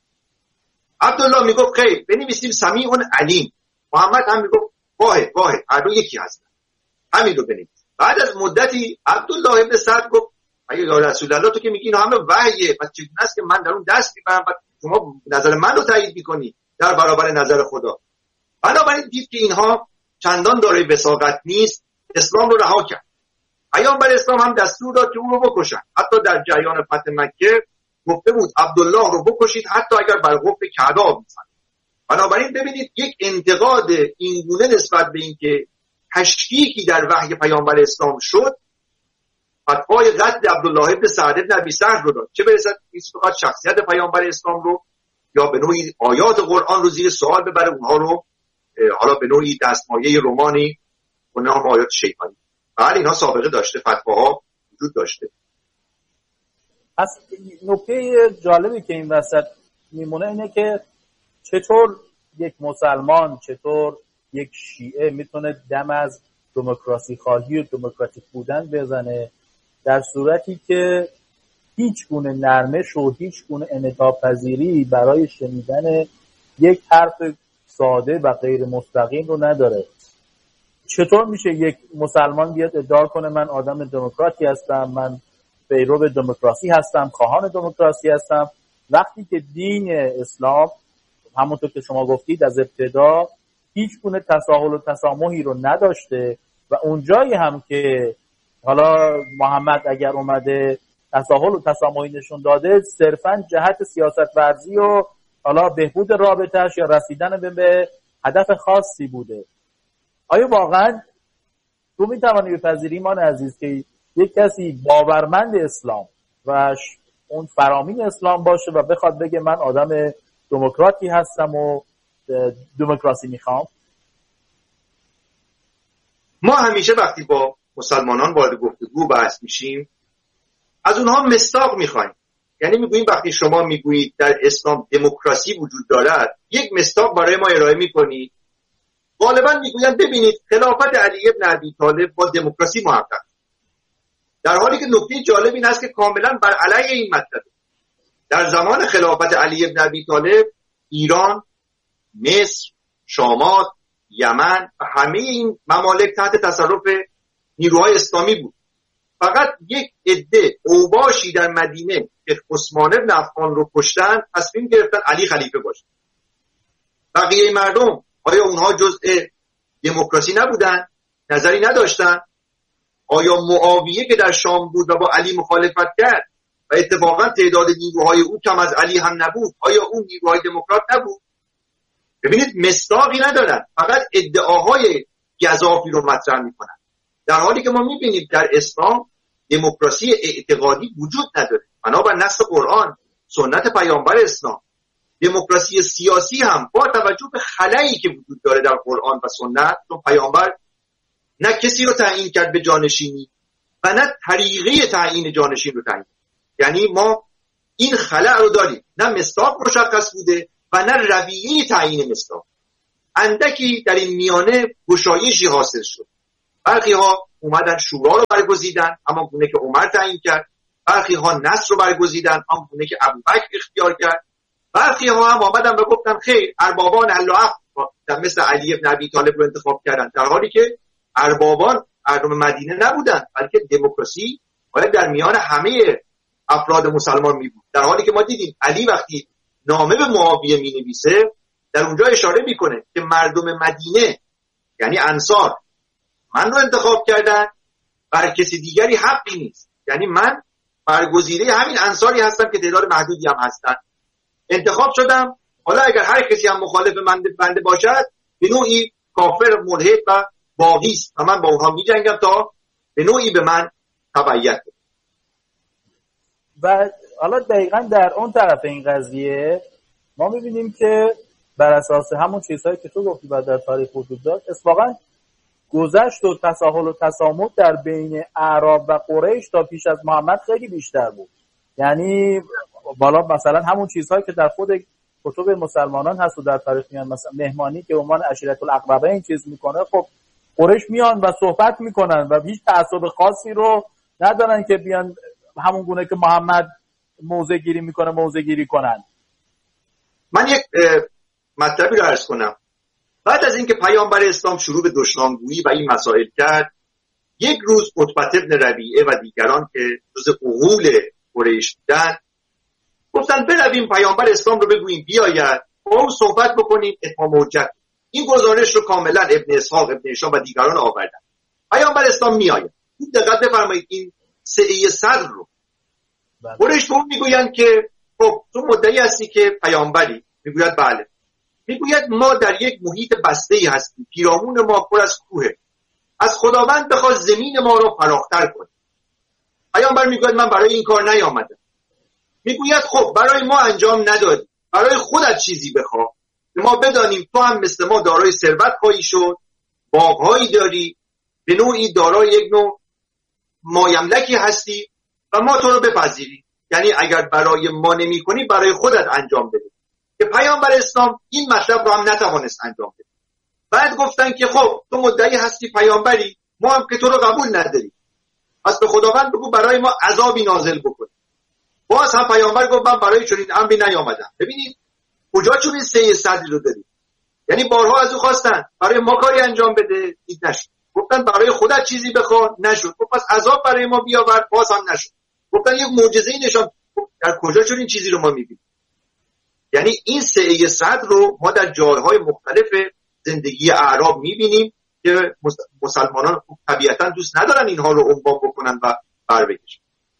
E: عبدالله میگفت خیر بنویسید سمیع علیم، محمد هم میگفت واحد هر دو یکی هستن، همین رو بنویسید. بعد از مدتی عبدالله ابن سعد گفت یا رسول الله تو که میگی اینا همه وحیه، پس چگونه است که من در اون دست میبرم و شما نظر من رو تایید میکنی در برابر نظر خدا؟ بنابراین دید که اینها چندان دارای وثاقت نیست، اسلام رو رها کرد. پیامبر اسلام هم دستور داد که او رو بکشن. حتی در جریان فتح مکه گفته بود عبدالله رو بکشید حتی اگر بر قفل کعبه آب می‌زنه. بنابراین ببینید یک انتقاد اینگونه نسبت به اینکه تشکیکی در وحی پیامبر اسلام شد، فتوای قتل عبدالله ابن سعد ابن ابی سرح رو داد، چه برسد فقط شخصیت پیامبر اسلام رو یا به نوعی آیات قرآن رو زیر سوال ببره، اونها رو حالا به نوعی دستمایه رومانی و نام آیات شیطانی. بله اینها سابقه داشته، فتواها وجود داشته.
F: از نکته جالبی که این وسط میمونه اینه که چطور یک مسلمان، چطور یک شیعه میتونه دم از دموکراسی خواهی و دموکراتیک بودن بزنه در صورتی که هیچ گونه نرمش و هیچ گونه انعطاف پذیری برای شنیدن یک حرف ساده و غیر مستقیم رو نداره. چطور میشه یک مسلمان بیاد ادعا کنه من آدم دموکراتی هستم، من پیرو دموکراسی هستم، خواهان دموکراسی هستم، وقتی که دین اسلام همونطور که شما گفتید از ابتدا هیچ گونه تساهل و تسامحی رو نداشته و اونجایی هم که حالا محمد اگر اومده تساهل و تسامحی نشون داده صرفاً جهت سیاست ورزی و حالا بهبود رابطه‌اش یا رسیدن به هدف خاصی بوده. آیا واقعاً تو میتوانی بپذیری ایمان عزیز که یک کسی باورمند اسلام و اون فرامین اسلام باشه و بخواد بگه من آدم دموکراتی هستم و دموکراسی میخوام؟
E: ما همیشه وقتی با مسلمانان وارد گفتگو بحث میشیم از اونها مصداق میخوایم. یعنی میگوییم وقتی شما میگویید در اسلام دموکراسی وجود دارد، یک مصداق برای ما ارائه میکنید. غالبا میگویند ببینید خلافت علی ابن ابی طالب با دموکراسی محقق، در حالی که نکته جالب این است که کاملا بر علیه این مطلبه. در زمان خلافت علی ابن ابی طالب ایران، مصر، شامات، یمن و همه این ممالک تحت تصرف نیروهای اسلامی بود. فقط یک عده اوباشی در مدینه که عثمان بن عفان رو کشتن تصمیم گرفتن علی خلیفه باشه. بقیه مردم آیا اونها جزء دموکراسی نبودن؟ نظری نداشتن؟ آیا معاویه که در شام بود و با علی مخالفت کرد و اتفاقا تعداد نیروهای او کم از علی هم نبود، آیا اون نیروهای دموکرات نبود؟ ببینید مصداقی ندارن، فقط ادعاهای گزافی رو مطرح میکنن، در حالی که ما میبینیم در اسلام دموکراسی اعتقادی وجود نداره. بنابر نص قرآن، سنت پیامبر اسلام، دموکراسی سیاسی هم با توجه به خلایی که وجود داره در قرآن و سنت، چون پیامبر نه کسی رو تعیین کرد به جانشینی و نه طریقه تعیین جانشین رو تعیین. یعنی ما این خلأ رو داریم، نه مصداق مشخص بوده و نه رویه تعیین مصداق. اندکی در این میانه گشایشی حاصل شد. برخی ها اومدن شورا رو برگزیدن، اما گونه که عمر تعیین کرد. برخی ها نصر رو برگزیدن، اما گونه که ابوبکر اختیار کرد. برخی ها هم آمدن و گفتن خیر، اربابان الله مثل علی بن ابی طالب رو انتخاب کردن، در حالی که اربابان مردم مدینه نبودن، بلکه دموکراسی باید در میان همه افراد مسلمان می بود. در حالی که ما دیدیم علی وقتی نامه به معاویه می نویسه، در اونجا اشاره میکنه که مردم مدینه یعنی انصار من رو انتخاب کردن، بر کسی دیگری حقی نیست. یعنی من برگزیده همین انصاری هستم که تعداد محدودی هم هستن، انتخاب شدم. حالا اگر هر کسی هم مخالف بنده باشد، به نوعی کافر، ملحد و باغی است و من با اونها می جنگم تا به نوعی به من تبعیت کنه.
F: و حالا دقیقاً در اون طرف این قضیه ما می‌بینیم که بر اساس همون چیزهایی که تو گفتی و در تاریخ وجود داشت، اتفاقاً گذشت و تساهل و تسامح در بین اعراب و قریش تا پیش از محمد خیلی بیشتر بود. یعنی بالا مثلا همون چیزهایی که در خود کتب مسلمانان هست و در تاریخ میان، مثلا مهمانی که عنوان عشیرة الاقربین این چیز میکنه، خب قریش میان و صحبت میکنن و هیچ تعصب خاصی رو ندارن که بیان همون گونه که محمد موضع گیری میکنه موضع گیری کنن.
E: من یک مطلبی رو عرض کنم. بعد از اینکه پیامبر اسلام شروع به دشنامگویی و این مسائل کرد، یک روز عتبة بن ربیعه و دیگران که جز عقول قریش بودن گفتن برویم پیامبر اسلام رو بگوییم بیاید با او صحبت بکنیم، اتمام حجت. این گزارش رو کاملا ابن اسحاق، ابن هشام و دیگران آوردن. پیامبر اسلام میآید. خوب دقت بفرمایید این سعی صدر رو. قریش به اون میگویند که خب تو مدعی هستی که پیامبری؟ میگوید بله. میگوید ما در یک محیط بسته‌ای هستیم، پیرامون ما پر از کوهه، از خداوند بخواد زمین ما رو فراختر کنه. پیامبر میگوید من برای این کار نیامدم. میگوید خب برای ما انجام ندادی، برای خودت چیزی بخواه که ما بدانیم تو هم مثل ما دارای ثروت خواهی شد، باغهایی داری، به نوعی دارای یک نوع مایملکی هستی و ما تو رو بپذیریم. یعنی اگر برای ما نمی کنی برای خودت انجام بده. که پیامبر اسلام این مطلب رو هم نتوانست انجام بده. بعد گفتن که خب تو مدعی هستی پیامبری، ما هم که تو رو قبول نداریم، پس به خداوند بگو برای ما عذابی نازل بکنه. باز هم پیامبر گفت من برای چنین امری نیامدم. ببینید کجا چنین سعی صدری رو داریم. یعنی بارها از او خواستن برای ما کاری انجام بده، این نشد. گفتن برای خودت چیزی بخوا، نشد. خب پس عذاب برای ما بیاور، باز هم نشد. گفتن یک معجزه‌ای نشان. در کجا چنین چیزی رو ما می‌بینیم؟ یعنی این سعی صدر رو ما در جایهای مختلف زندگی اعراب می‌بینیم که مسلمانان طبیعتاً دوست ندارن اینها رو عنوان بکنن و بر بکشن.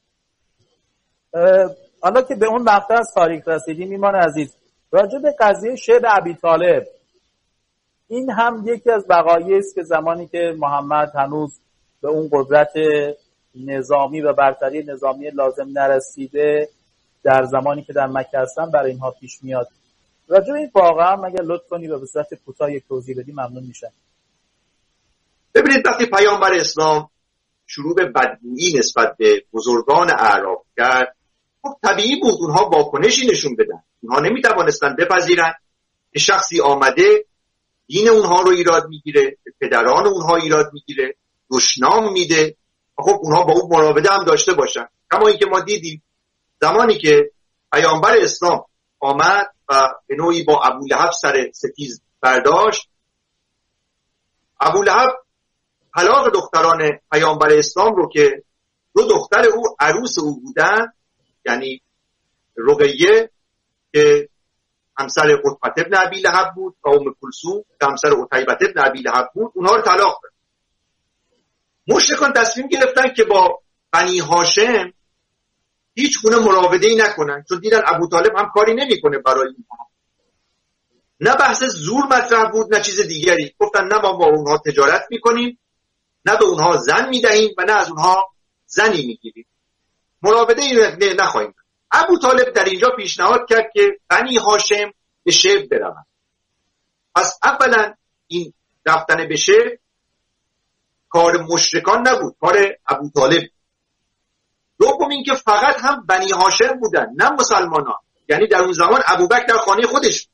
F: حالا که به اون مقطع از تاریخ رسیدیم ایمان عزیز، راجع به قضیه شعب ابی طالب، این هم یکی از وقایعی است که زمانی که محمد هنوز به اون قدرت نظامی و برتری نظامی لازم نرسیده، در زمانی که در مکه هستن برای اینها پیش میاد. راجع به این واقعا اگر لطف کنی و به صورت کوتاه یک توضیح بدی ممنون میشم.
E: ببینید وقتی پیامبر اسلام شروع به بدگویی نسبت به بزرگان اعراب کرد، خب طبیعی بود اونها واکنشی نشون بدن. اونها نمیتوانستن بپذیرن که شخصی آمده دین اونها رو ایراد میگیره، پدران اونها ایراد میگیره، دشنام میده. خب اونها با اون مراوده هم داشته باشن. کما اینکه ما دیدیم زمانی که پیامبر اسلام آمد و به نوعی با ابولهب سر ستیز برداشت، ابولهب طلاق دختران پیامبر اسلام رو که دو دختر او عروس او بودن، یعنی رقیه که همسر عتبة بن ابی لهب بود و ام کلثوم که همسر عتیبة بن ابی لهب بود، اونها رو طلاق داد. مشرکان تصمیم گرفتن که با بنی هاشم هیچ گونه مراوده‌ای نکنن، چون دیدن ابو طالب هم کاری نمیکنه برای اینها. نه بحث زور مطرح بود نه چیز دیگری. گفتن نه ما با اونها تجارت میکنیم، نه به اونها زن میدهیم و نه از اونها زنی میگیریم، مراوده نخواهیم. ابو طالب در اینجا پیشنهاد کرد که بنی هاشم به شعب بروند. پس اولا این رفتن به شعب کار مشرکان نبود، کار ابو طالب. دوم این که فقط هم بنی هاشم بودن نه مسلمانان، یعنی در اون زمان ابوبکر در خانه خودش،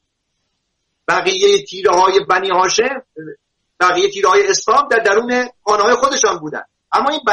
E: بقیه تیره های بنی هاشم، بقیه تیره های اسلام در درون خانه های خودشان بودن، اما این